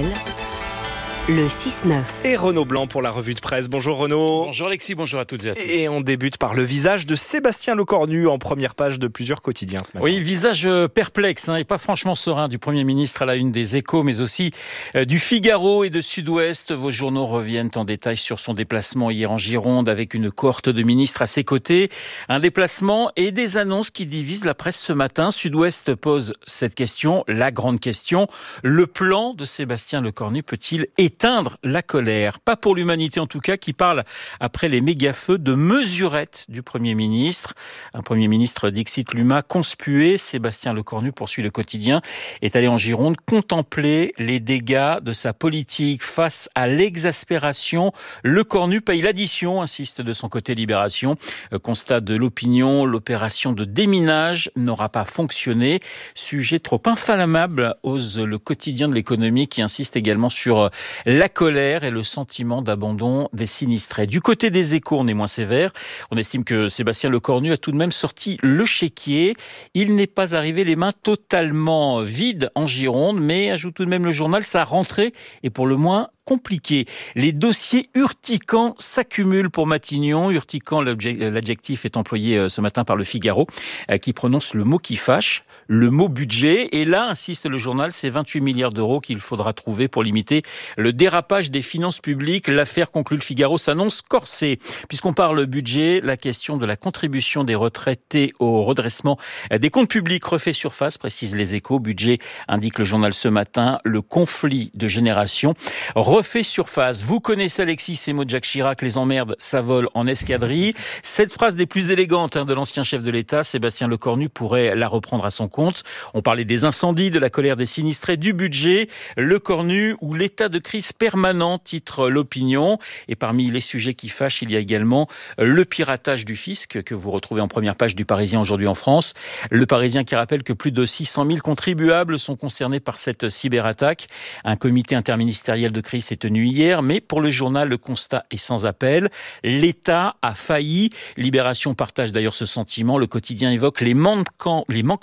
le six neuf. Et Renaud Blanc pour la revue de presse. Bonjour Renaud. Bonjour Alexis, bonjour à toutes et à tous. Et on débute par le visage de Sébastien Lecornu en première page de plusieurs quotidiens ce matin. Oui, visage perplexe hein, et pas franchement serein du Premier ministre à la une des Échos, mais aussi euh, du Figaro et de Sud-Ouest. Vos journaux reviennent en détail sur son déplacement hier en Gironde avec une cohorte de ministres à ses côtés. Un déplacement et des annonces qui divisent la presse ce matin. Sud-Ouest pose cette question, la grande question. Le plan de Sébastien Lecornu peut-il éteindre la colère? Pas pour l'humanité en tout cas, qui parle après les méga-feux de mesurettes du Premier ministre. Un Premier ministre dixit Luma conspué. Sébastien Lecornu, poursuit le quotidien, est allé en Gironde contempler les dégâts de sa politique face à l'exaspération. Lecornu paye l'addition, insiste de son côté Libération. Constat de l'opinion, l'opération de déminage n'aura pas fonctionné. Sujet trop inflammable, ose le quotidien de l'économie qui insiste également sur la colère et le sentiment d'abandon des sinistrés. Du côté des Échos, on est moins sévère. On estime que Sébastien Lecornu a tout de même sorti le chéquier. Il n'est pas arrivé les mains totalement vides en Gironde, mais, ajoute tout de même le journal, sa rentrée est pour le moins compliqué. Les dossiers urticants s'accumulent pour Matignon. Urticant, l'adjectif est employé ce matin par le Figaro, qui prononce le mot qui fâche, le mot budget. Et là, insiste le journal, c'est vingt-huit milliards d'euros qu'il faudra trouver pour limiter le dérapage des finances publiques. L'affaire, conclut le Figaro, s'annonce corsée. Puisqu'on parle budget, la question de la contribution des retraités au redressement des comptes publics refait surface, précise les Échos. Budget, indique le journal ce matin, le conflit de génération refait surface. Vous connaissez Alexis, ces mots de Jacques Chirac, les emmerdes, ça vole en escadrille. Cette phrase des plus élégantes hein, de l'ancien chef de l'État, Sébastien Lecornu, pourrait la reprendre à son compte. On parlait des incendies, de la colère des sinistrés, du budget, Lecornu ou l'état de crise permanent, titre l'opinion. Et parmi les sujets qui fâchent, il y a également le piratage du fisc que vous retrouvez en première page du Parisien aujourd'hui en France. Le Parisien qui rappelle que plus de six cent mille contribuables sont concernés par cette cyberattaque. Un comité interministériel de crise s'est tenu hier, mais pour le journal, le constat est sans appel. L'État a failli. Libération partage d'ailleurs ce sentiment. Le quotidien évoque les manquants, les manquements de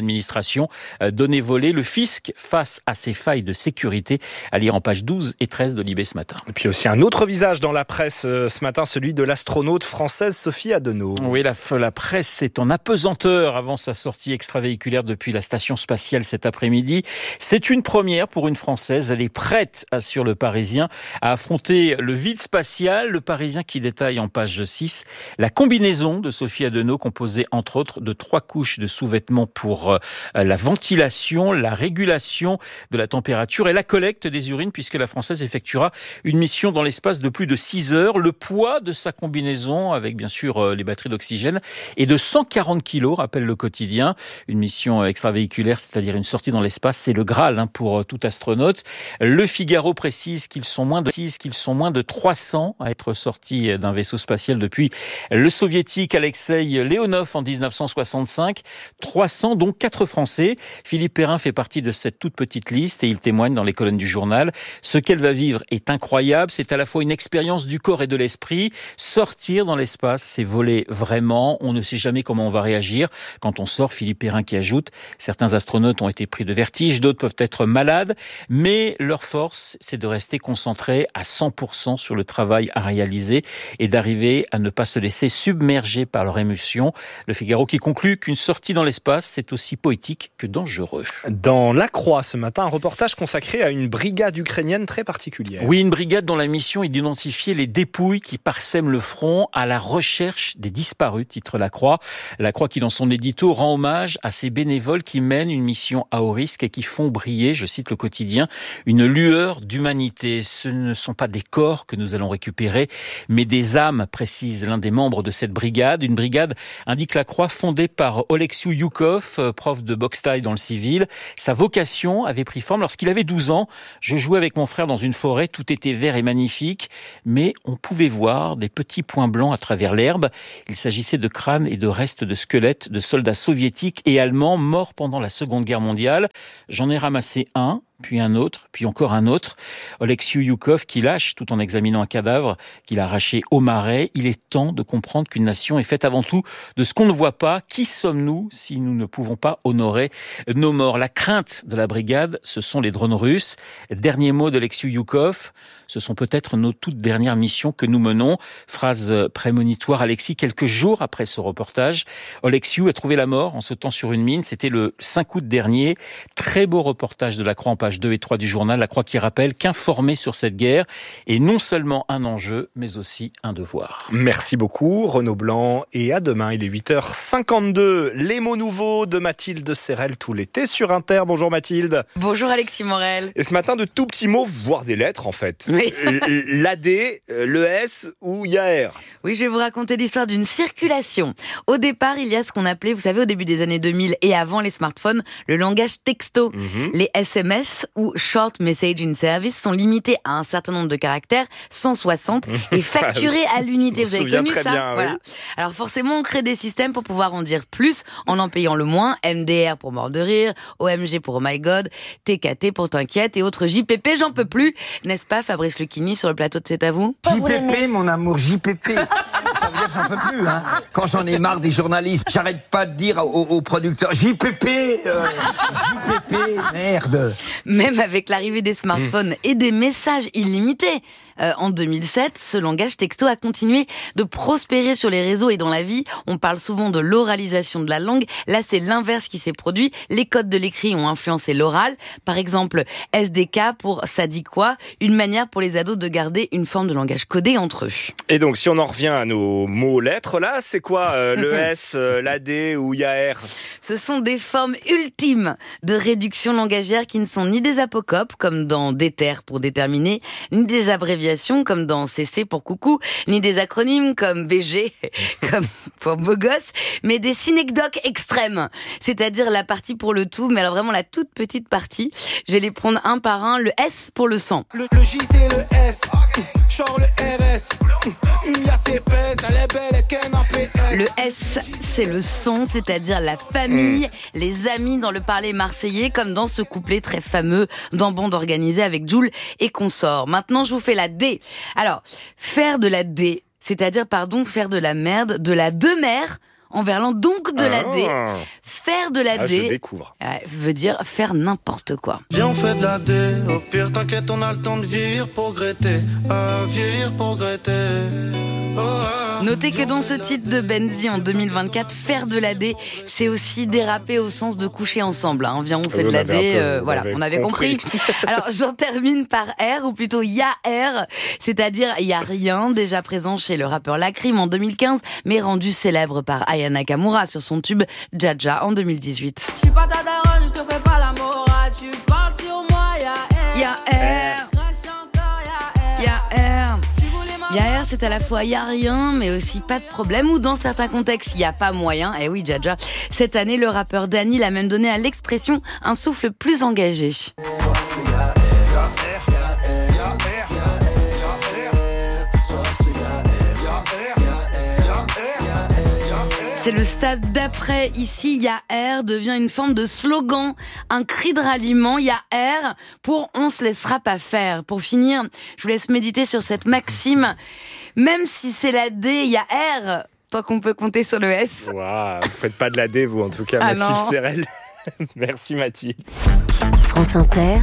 l'administration. Données volées, le fisc face à ces failles de sécurité. À lire en page douze et treize de Libé ce matin. Et puis aussi un autre visage dans la presse ce matin, celui de l'astronaute française Sophie Adenau. Oui, la, la presse est en apesanteur avant sa sortie extravéhiculaire depuis la station spatiale cet après-midi. C'est une première pour une Française. Elle est prête, assure le Parisien, à affronter le vide spatial. Le Parisien qui détaille en page six la combinaison de Sophie Adenau, composée entre autres de trois couches de sous-vêtements pour euh, la ventilation, la régulation de la température et la collecte des urines, puisque la Française effectuera une mission dans l'espace de plus de six heures. Le poids de sa combinaison, avec bien sûr euh, les batteries d'oxygène, est de cent quarante kilos, rappelle le quotidien. Une mission extravéhiculaire, c'est-à-dire une sortie dans l'espace, c'est le Graal hein, pour euh, tout astronaute. Le Figaro précise qu'ils sont moins de, qu'ils sont moins de trois cents à être sortis d'un vaisseau spatial depuis le soviétique Alexei Leonov en dix-neuf cent soixante-cinq. trois cents, dont quatre Français. Philippe Perrin fait partie de cette toute petite liste et il témoigne dans les colonnes du journal. Ce qu'elle va vivre est incroyable. C'est à la fois une expérience du corps et de l'esprit. Sortir dans l'espace, c'est voler vraiment. On ne sait jamais comment on va réagir quand on sort. Philippe Perrin qui ajoute, certains astronautes ont été pris de vertige, d'autres peuvent être malades, mais leur force, c'est de rester concentrés à cent pour cent sur le travail à réaliser et d'arriver à ne pas se laisser submerger par leur émotion. Le Figaro qui conclut qu'une sortie dans l'espace, c'est aussi poétique que dangereux. Dans La Croix ce matin, un reportage consacré à une brigade ukrainienne très particulière. Oui, une brigade dont la mission est d'identifier les dépouilles qui parsèment le front à la recherche des disparus, titre La Croix. La Croix qui, dans son édito, rend hommage à ces bénévoles qui mènent une mission à haut risque et qui font briller, je cite le quotidien, une lueur d'humanité. Ce ne sont pas des corps que nous allons récupérer, mais des âmes, précise l'un des membres de cette brigade. Une brigade, indique La Croix, fondée par Oleksiy Youkov, prof de boxe thaï dans le civil. Sa vocation avait pris forme lorsqu'il avait douze ans. Je jouais avec mon frère dans une forêt, tout était vert et magnifique, mais on pouvait voir des petits points blancs à travers l'herbe. Il s'agissait de crânes et de restes de squelettes de soldats soviétiques et allemands morts pendant la Seconde Guerre mondiale. J'en ai ramassé un, puis un autre, puis encore un autre. Oleksiy Youkov qui lâche, tout en examinant un cadavre qu'il a arraché au marais. Il est temps de comprendre qu'une nation est faite avant tout de ce qu'on ne voit pas. Qui sommes-nous si nous ne pouvons pas honorer nos morts? La crainte de la brigade, ce sont les drones russes. Dernier mot d'Oleksiy Youkov, ce sont peut-être nos toutes dernières missions que nous menons. Phrase prémonitoire, Alexis, quelques jours après ce reportage. Oleksiy a trouvé la mort en sautant sur une mine. C'était le cinq août dernier. Très beau reportage de La Croix en page deux et trois du journal. La Croix qui rappelle qu'informer sur cette guerre est non seulement un enjeu, mais aussi un devoir. Merci beaucoup, Renaud Blanc. Et à demain, il est huit heures cinquante-deux. Les mots nouveaux de Mathilde Serrel tout l'été sur Inter. Bonjour Mathilde. Bonjour Alexis Morel. Et ce matin, de tout petits mots, voire des lettres en fait. Oui. L'A D, l'E S ou I A R. Oui, je vais vous raconter l'histoire d'une circulation. Au départ, il y a ce qu'on appelait, vous savez, au début des années deux mille et avant les smartphones, le langage texto. Mm-hmm. Les S M S ou Short Messaging Service sont limités à un certain nombre de caractères, cent soixante, et facturés à l'unité. Vous avez connu ça? Bien, voilà. Oui. Alors forcément, on crée des systèmes pour pouvoir en dire plus en en payant le moins. M D R pour mort de rire, O M G pour Oh my God, T K T pour t'inquiète et autres J P P, j'en peux plus. N'est-ce pas Fabrice Lucchini sur le plateau de C'est à vous? J P P, mon amour, J P P. Ça veut dire que j'en peux plus, hein. Quand j'en ai marre des journalistes, j'arrête pas de dire aux, aux producteurs J P P, euh, J P P, merde. Même avec l'arrivée des smartphones mmh. et des messages illimités. Euh, en deux mille sept, ce langage texto a continué de prospérer sur les réseaux et dans la vie. On parle souvent de l'oralisation de la langue. Là, c'est l'inverse qui s'est produit. Les codes de l'écrit ont influencé l'oral. Par exemple, S D K pour ça dit quoi? Une manière pour les ados de garder une forme de langage codé entre eux. Et donc, si on en revient à nos mots-lettres, là, c'est quoi euh, le S, euh, l'A D ou I A R? Ce sont des formes ultimes de réduction langagière qui ne sont ni des apocopes, comme dans déter pour déterminer, ni des abréviations comme dans C C pour coucou, ni des acronymes comme B G, comme pour beau gosse, mais des synecdoques extrêmes, c'est-à-dire la partie pour le tout, mais alors vraiment la toute petite partie. Je vais les prendre un par un. Le S pour le sang. Le, le J c'est le S, genre le R S, une liasse épaisse, elle est belle et qu'un A P S. Le S c'est le son, c'est-à-dire la famille, mmh. les amis dans le parler marseillais, comme dans ce couplet très fameux dans Bande organisée avec Jul et consorts. Maintenant, je vous fais la D. Alors, faire de la D, c'est-à-dire, pardon, faire de la merde, de la demeure, en verlan, donc de la D. Ah. Faire de la Ah, D je découvre. euh, veut dire faire n'importe quoi. Viens, on fait de la D. Au pire, t'inquiète, on a le temps de vieillir pour regretter. À vieillir pour regretter. Oh, ah. Notez que dans ce titre de Benzi en deux mille vingt-quatre, faire de la D, c'est aussi déraper au sens de coucher ensemble. Hein. Viens, on fait Oui, de on la avait un D. peu- euh, on voilà, avait on avait compris. compris. Alors, j'en termine par R, ou plutôt y a R, c'est-à-dire y a rien, déjà présent chez le rappeur Lacrim en deux mille quinze, mais rendu célèbre par Aya Nakamura sur son tube Jaja en deux mille dix-huit. Je suis pas ta daronne, je te fais pas la morale. Tu parles sur moi, y'a R. Y a R. Crache encore, y'a R. Y a R. Y a R, c'est à la fois y a rien, mais aussi pas de problème, ou dans certains contextes, y a pas moyen. Eh oui, Jaja. Cette année, le rappeur Dany l'a même donné à l'expression un souffle plus engagé. C'est le stade d'après. Ici, y a R devient une forme de slogan, un cri de ralliement. Y a R pour on se laissera pas faire. Pour finir, je vous laisse méditer sur cette maxime. Même si c'est la D, y a R, tant qu'on peut compter sur le S. Waouh, vous faites pas de la D, vous, en tout cas, Ah Mathilde non. Serrel. Merci, Mathilde. France Inter.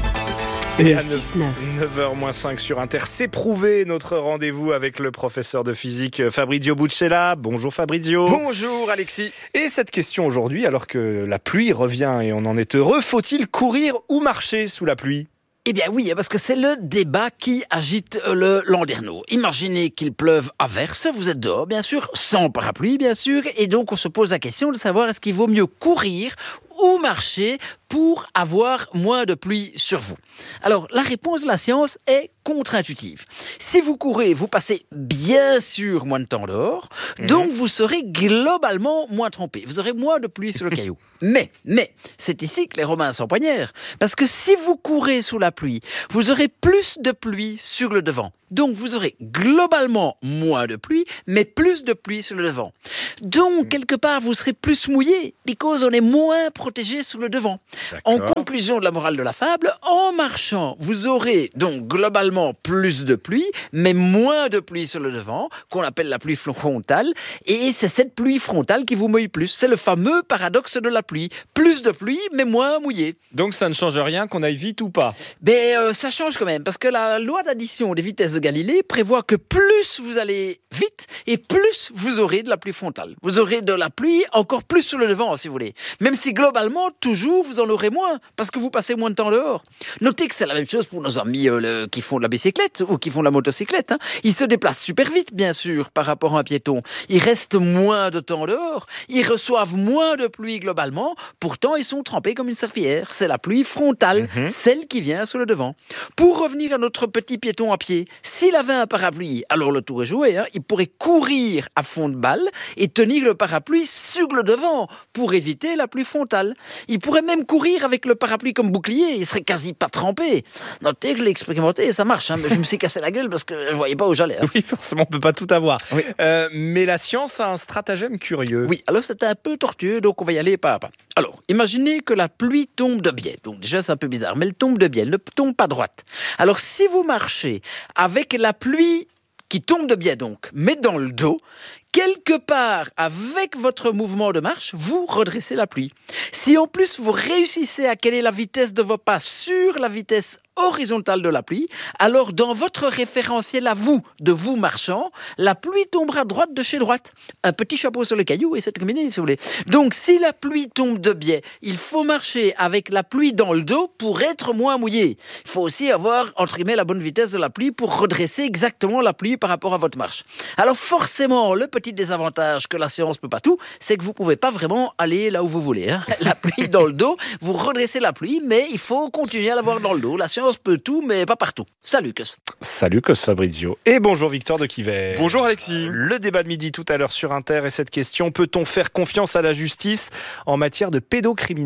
Et Le à six neuf. neuf heures moins cinq sur Inter, c'est prouvé, notre rendez-vous avec le professeur de physique Fabrizio Buccella. Bonjour Fabrizio. Bonjour Alexis. Et cette question aujourd'hui, alors que la pluie revient et on en est heureux, faut-il courir ou marcher sous la pluie ? Eh bien oui, parce que c'est le débat qui agite le landerneau. Imaginez qu'il pleuve à verse, vous êtes dehors bien sûr, sans parapluie bien sûr, et donc on se pose la question de savoir est-ce qu'il vaut mieux courir ou marcher pour avoir moins de pluie sur vous. Alors la réponse de la science est contre-intuitive. Si vous courez, vous passez bien sûr moins de temps dehors, mmh. donc vous serez globalement moins trempé. Vous aurez moins de pluie sur le caillou. Mais, mais, c'est ici que les Romains s'empoignèrent. Parce que si vous courez sous la pluie, vous aurez plus de pluie sur le devant. Donc vous aurez globalement moins de pluie, mais plus de pluie sur le devant. Donc, quelque part, vous serez plus mouillé, because on est moins protégé sur le devant. En conclusion de la morale de la fable, en marchant, vous aurez donc globalement plus de pluie, mais moins de pluie sur le devant, qu'on appelle la pluie frontale, et c'est cette pluie frontale qui vous mouille plus. C'est le fameux paradoxe de la pluie. Plus de pluie, mais moins mouillé. Donc ça ne change rien qu'on aille vite ou pas ? Ben, euh, ça change quand même, parce que la loi d'addition des vitesses de Galilée prévoit que plus vous allez vite, et plus vous aurez de la pluie frontale. Vous aurez de la pluie encore plus sur le devant, si vous voulez. Même si globalement, toujours, vous en aurez moins, parce que vous passez moins de temps dehors. Notez que c'est la même chose pour nos amis euh, le, qui font de la bicyclette, ou qui font de la motocyclette. Hein. Ils se déplacent super vite, bien sûr, par rapport à un piéton. Ils restent moins de temps dehors, ils reçoivent moins de pluie globalement, pourtant ils sont trempés comme une serpillière. C'est la pluie frontale, mmh. celle qui vient sur le devant. Pour revenir à notre petit piéton à pied, s'il avait un parapluie, alors le tour est joué, hein, il pourrait courir à fond de balle et tenir le parapluie sur le devant pour éviter la pluie frontale. Il pourrait même courir avec le parapluie comme bouclier, il serait quasi pas trempé. Notez que je l'ai expérimenté et ça marche, hein, mais je me suis cassé la gueule parce que je voyais pas où j'allais. Hein. Oui, forcément, on peut pas tout avoir. Oui. Euh, mais la science a un stratagème curieux. Oui, alors c'était un peu tortueux, donc on va y aller pas à pas. Alors, imaginez que la pluie tombe de biais. Donc déjà, c'est un peu bizarre, mais elle tombe de biais, elle ne tombe pas droite. Alors, si vous marchez avec la pluie qui tombe de biais donc, mais dans le dos, quelque part, avec votre mouvement de marche, vous redressez la pluie. Si en plus vous réussissez à caler la vitesse de vos pas sur la vitesse horizontale de la pluie, alors dans votre référentiel à vous, de vous marchant, la pluie tombera droite de chez droite. Un petit chapeau sur le caillou et c'est terminé, si vous voulez. Donc si la pluie tombe de biais, il faut marcher avec la pluie dans le dos pour être moins mouillé. Il faut aussi avoir, entre guillemets, la bonne vitesse de la pluie pour redresser exactement la pluie par rapport à votre marche. Alors forcément, le petit désavantage que la science peut pas tout, c'est que vous pouvez pas vraiment aller là où vous voulez. Hein. La pluie dans le dos, vous redressez la pluie, mais il faut continuer à l'avoir dans le dos. La science peut tout, mais pas partout. Salut, Cos. Salut, Cos Fabrizio. Et bonjour, Victor de Quiver. Bonjour, Alexis. Le débat de midi tout à l'heure sur Inter et cette question, peut-on faire confiance à la justice en matière de pédocriminalité ?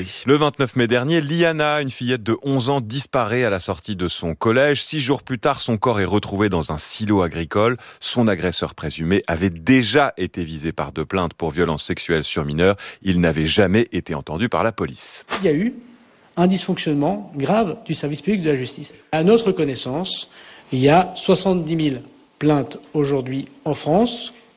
Le vingt-neuf mai dernier, Liana, une fillette de onze ans, disparaît à la sortie de son collège. Six jours plus tard, son corps est retrouvé dans un silo agricole. Son agresseur présumé avait déjà été visé par deux plaintes pour violences sexuelles sur mineurs. Il n'avait jamais été entendu par la police. Il y a eu un dysfonctionnement grave du service public de la justice. À notre connaissance, il y a soixante-dix mille plaintes aujourd'hui en France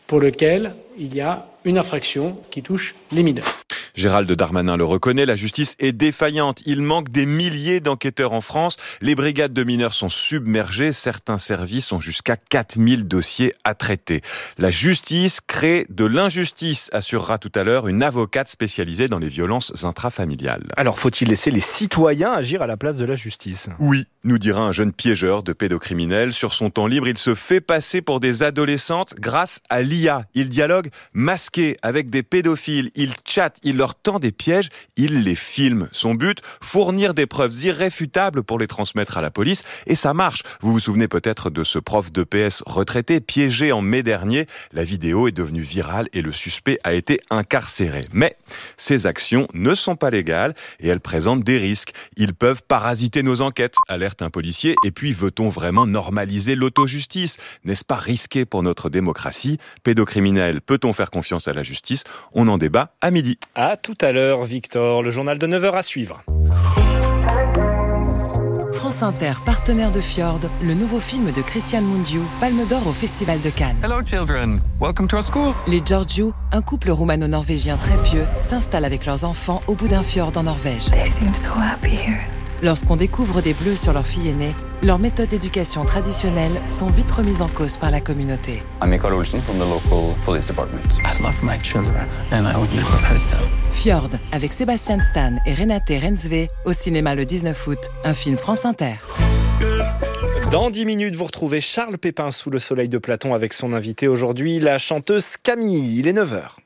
pour lequel il y a une infraction qui touche les mineurs. Gérald Darmanin le reconnaît, la justice est défaillante. Il manque des milliers d'enquêteurs en France. Les brigades de mineurs sont submergées. Certains services ont jusqu'à quatre mille dossiers à traiter. La justice crée de l'injustice, assurera tout à l'heure une avocate spécialisée dans les violences intrafamiliales. Alors, faut-il laisser les citoyens agir à la place de la justice ? Oui, nous dira un jeune piégeur de pédocriminels. Sur son temps libre, il se fait passer pour des adolescentes grâce à l'I A. Il dialogue masqué avec des pédophiles. Il chatte, il leur tend des pièges, il les filme. Son but, fournir des preuves irréfutables pour les transmettre à la police. Et ça marche. Vous vous souvenez peut-être de ce prof d'E P S retraité, piégé en mai dernier. La vidéo est devenue virale et le suspect a été incarcéré. Mais ces actions ne sont pas légales et elles présentent des risques. Ils peuvent parasiter nos enquêtes, alerte un policier. Et puis, veut-on vraiment normaliser l'autojustice ? N'est-ce pas risqué pour notre démocratie ? Pédocriminel, peut-on faire confiance à la justice ? On en débat à midi. À tout à l'heure, Victor. Le journal de neuf heures à suivre. France Inter, partenaire de Fjord, le nouveau film de Christian Mungiu, Palme d'Or au Festival de Cannes. Hello children, welcome to our school. Les Georgiou, un couple roumano-norvégien très pieux, s'installe avec leurs enfants au bout d'un fjord en Norvège. They seem so happy here. Lorsqu'on découvre des bleus sur leur fille aînée, leurs méthodes d'éducation traditionnelles sont vite remises en cause par la communauté. I'm Mikael Olsen from the local police department. I love my children and I would never hurt them. Fjord, avec Sébastien Stan et Renate Rensve, au cinéma le dix-neuf août, un film France Inter. Dans dix minutes, vous retrouvez Charles Pépin sous le soleil de Platon avec son invité aujourd'hui, la chanteuse Camille. Il est neuf heures.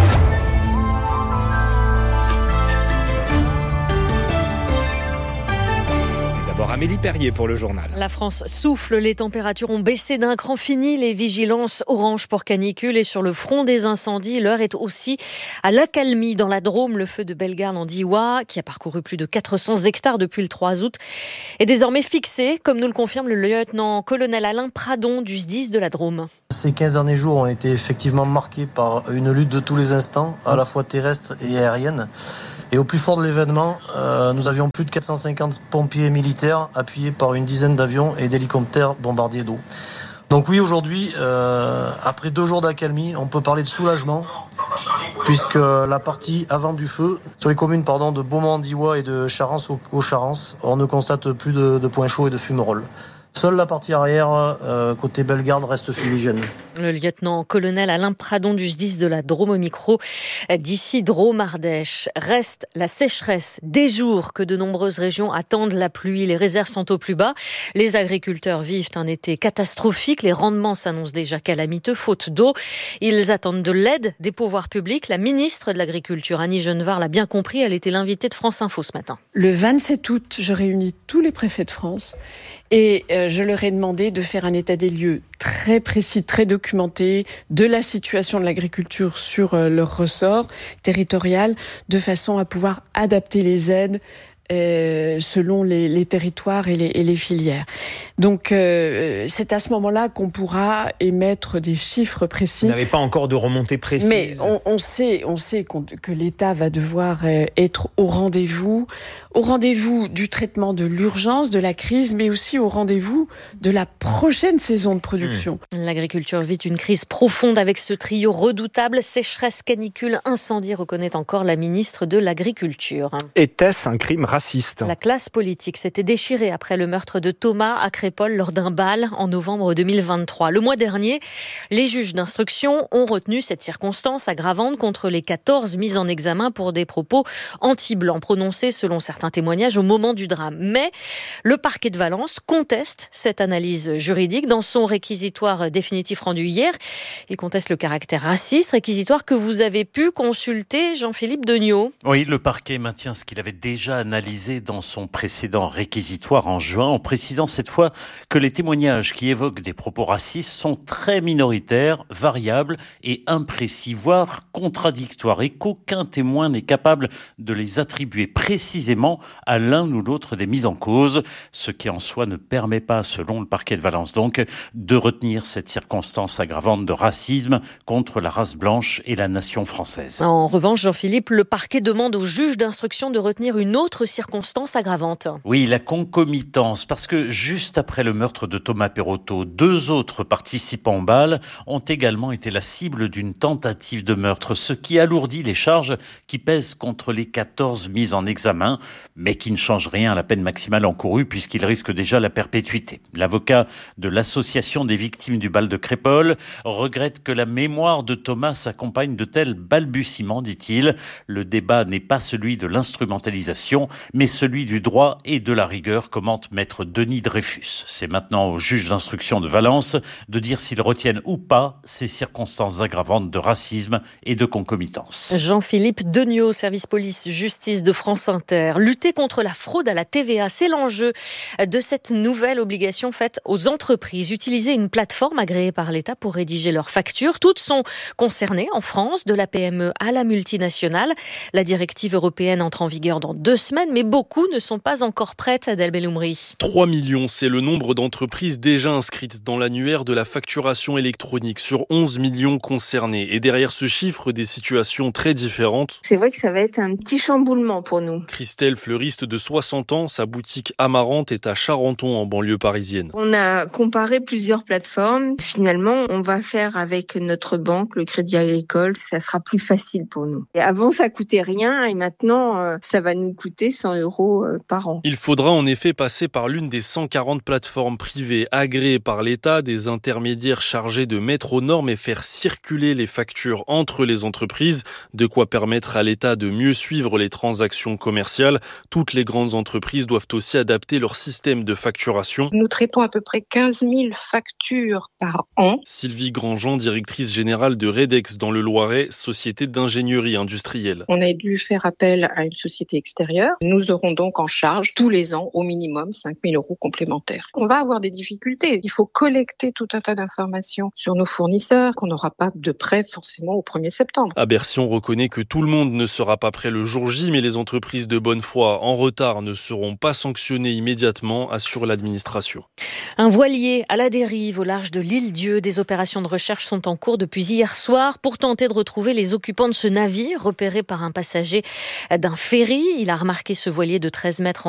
D'abord Amélie Perrier pour le journal. La France souffle, les températures ont baissé d'un cran, fini les vigilances orange pour canicule et sur le front des incendies, l'heure est aussi à l'accalmie. Dans la Drôme, le feu de Bellegarde en Diois, qui a parcouru plus de quatre cents hectares depuis le trois août, est désormais fixé, comme nous le confirme le lieutenant-colonel Alain Pradon du S D I S de la Drôme. Ces quinze derniers jours ont été effectivement marqués par une lutte de tous les instants, à la fois terrestre et aérienne. Et au plus fort de l'événement, euh, nous avions plus de quatre cent cinquante pompiers militaires appuyés par une dizaine d'avions et d'hélicoptères bombardiers d'eau. Donc oui, aujourd'hui, euh, après deux jours d'accalmie, on peut parler de soulagement, puisque la partie avant du feu, sur les communes pardon, de Beaumont-en-Diois et de Charence-aux-Charence, on ne constate plus de, de points chauds et de fumerolles. Seule la partie arrière, euh, côté Bellegarde, reste fumigène. Le lieutenant-colonel Alain Pradon du S D I S de la Drôme au micro d'ici Drôme-Ardèche. Reste la sécheresse des jours que de nombreuses régions attendent la pluie. Les réserves sont au plus bas. Les agriculteurs vivent un été catastrophique. Les rendements s'annoncent déjà calamiteux, faute d'eau. Ils attendent de l'aide des pouvoirs publics. La ministre de l'Agriculture, Annie Genevard, l'a bien compris. Elle était l'invitée de France Info ce matin. Le vingt-sept août, je réunis tous les préfets de France et euh, je leur ai demandé de faire un état des lieux très précis, très documenté de la situation de l'agriculture sur euh, leur ressort territorial, de façon à pouvoir adapter les aides Euh, selon les, les territoires et les, et les filières. Donc euh, c'est à ce moment-là qu'on pourra émettre des chiffres précis. Vous n'avez pas encore de remontée précise. Mais on, on sait, on sait qu'on, que l'État va devoir euh, être au rendez-vous, au rendez-vous du traitement de l'urgence, de la crise, mais aussi au rendez-vous de la prochaine saison de production. Mmh. L'agriculture vit une crise profonde avec ce trio redoutable, sécheresse, canicule, incendie, reconnaît encore la ministre de l'Agriculture. Était-ce un crime raciste ? La classe politique s'était déchirée après le meurtre de Thomas à Crépol lors d'un bal en novembre deux mille vingt-trois. Le mois dernier, les juges d'instruction ont retenu cette circonstance aggravante contre les quatorze mises en examen pour des propos anti-blancs prononcés selon certains témoignages au moment du drame. Mais le parquet de Valence conteste cette analyse juridique dans son réquisitoire définitif rendu hier. Il conteste le caractère raciste, réquisitoire que vous avez pu consulter, Jean-Philippe Degnaud. Oui, le parquet maintient ce qu'il avait déjà analysé dans son précédent réquisitoire en juin, en précisant cette fois que les témoignages qui évoquent des propos racistes sont très minoritaires, variables et imprécis, voire contradictoires, et qu'aucun témoin n'est capable de les attribuer précisément à l'un ou l'autre des mises en cause, ce qui en soi ne permet pas, selon le parquet de Valence donc, de retenir cette circonstance aggravante de racisme contre la race blanche et la nation française. En revanche, Jean-Philippe, le parquet demande au juge d'instruction de retenir une autre circonstance aggravante. Oui, la concomitance, parce que juste après le meurtre de Thomas Perotto, deux autres participants au bal ont également été la cible d'une tentative de meurtre, ce qui alourdit les charges qui pèsent contre les quatorze mises en examen, mais qui ne change rien à la peine maximale encourue puisqu'il risque déjà la perpétuité. L'avocat de l'association des victimes du bal de Crépol regrette que la mémoire de Thomas s'accompagne de tels balbutiements, dit-il. Le débat n'est pas celui de l'instrumentalisation, mais celui du droit et de la rigueur, commente maître Denis Dreyfus. C'est maintenant au juge d'instruction de Valence de dire s'ils retiennent ou pas ces circonstances aggravantes de racisme et de concomitance. Jean-Philippe Degnaud, service police-justice de France Inter. Lutter contre la fraude à la T V A, c'est l'enjeu de cette nouvelle obligation faite aux entreprises. Utiliser une plateforme agréée par l'État pour rédiger leurs factures. Toutes sont concernées en France, de la P M E à la multinationale. La directive européenne entre en vigueur dans deux semaines, mais beaucoup ne sont pas encore prêtes, Adèle Belloumri. trois millions, c'est le nombre d'entreprises déjà inscrites dans l'annuaire de la facturation électronique sur onze millions concernés. Et derrière ce chiffre, des situations très différentes. C'est vrai que ça va être un petit chamboulement pour nous. Christelle, fleuriste de soixante ans, sa boutique Amarante est à Charenton, en banlieue parisienne. On a comparé plusieurs plateformes. Finalement, on va faire avec notre banque, le Crédit Agricole. Ça sera plus facile pour nous. Et avant, ça coûtait rien et maintenant, ça va nous coûter cent euros par an. Il faudra en effet passer par l'une des cent quarante plateformes privées agréées par l'État, des intermédiaires chargés de mettre aux normes et faire circuler les factures entre les entreprises, de quoi permettre à l'État de mieux suivre les transactions commerciales. Toutes les grandes entreprises doivent aussi adapter leur système de facturation. Nous traitons à peu près quinze mille factures par an. Sylvie Grandjean, directrice générale de Redex dans le Loiret, société d'ingénierie industrielle. On a dû faire appel à une société extérieure. Nous aurons donc en charge tous les ans au minimum cinq mille euros complémentaires. On va avoir des difficultés. Il faut collecter tout un tas d'informations sur nos fournisseurs qu'on n'aura pas de prêt forcément au premier septembre. À Bercy, on reconnaît que tout le monde ne sera pas prêt le jour J, mais les entreprises de bonne foi en retard ne seront pas sanctionnées immédiatement, assure l'administration. Un voilier à la dérive au large de l'Île-Dieu. Des opérations de recherche sont en cours depuis hier soir pour tenter de retrouver les occupants de ce navire repéré par un passager d'un ferry. Il a remarqué ce voilier de treize mètres en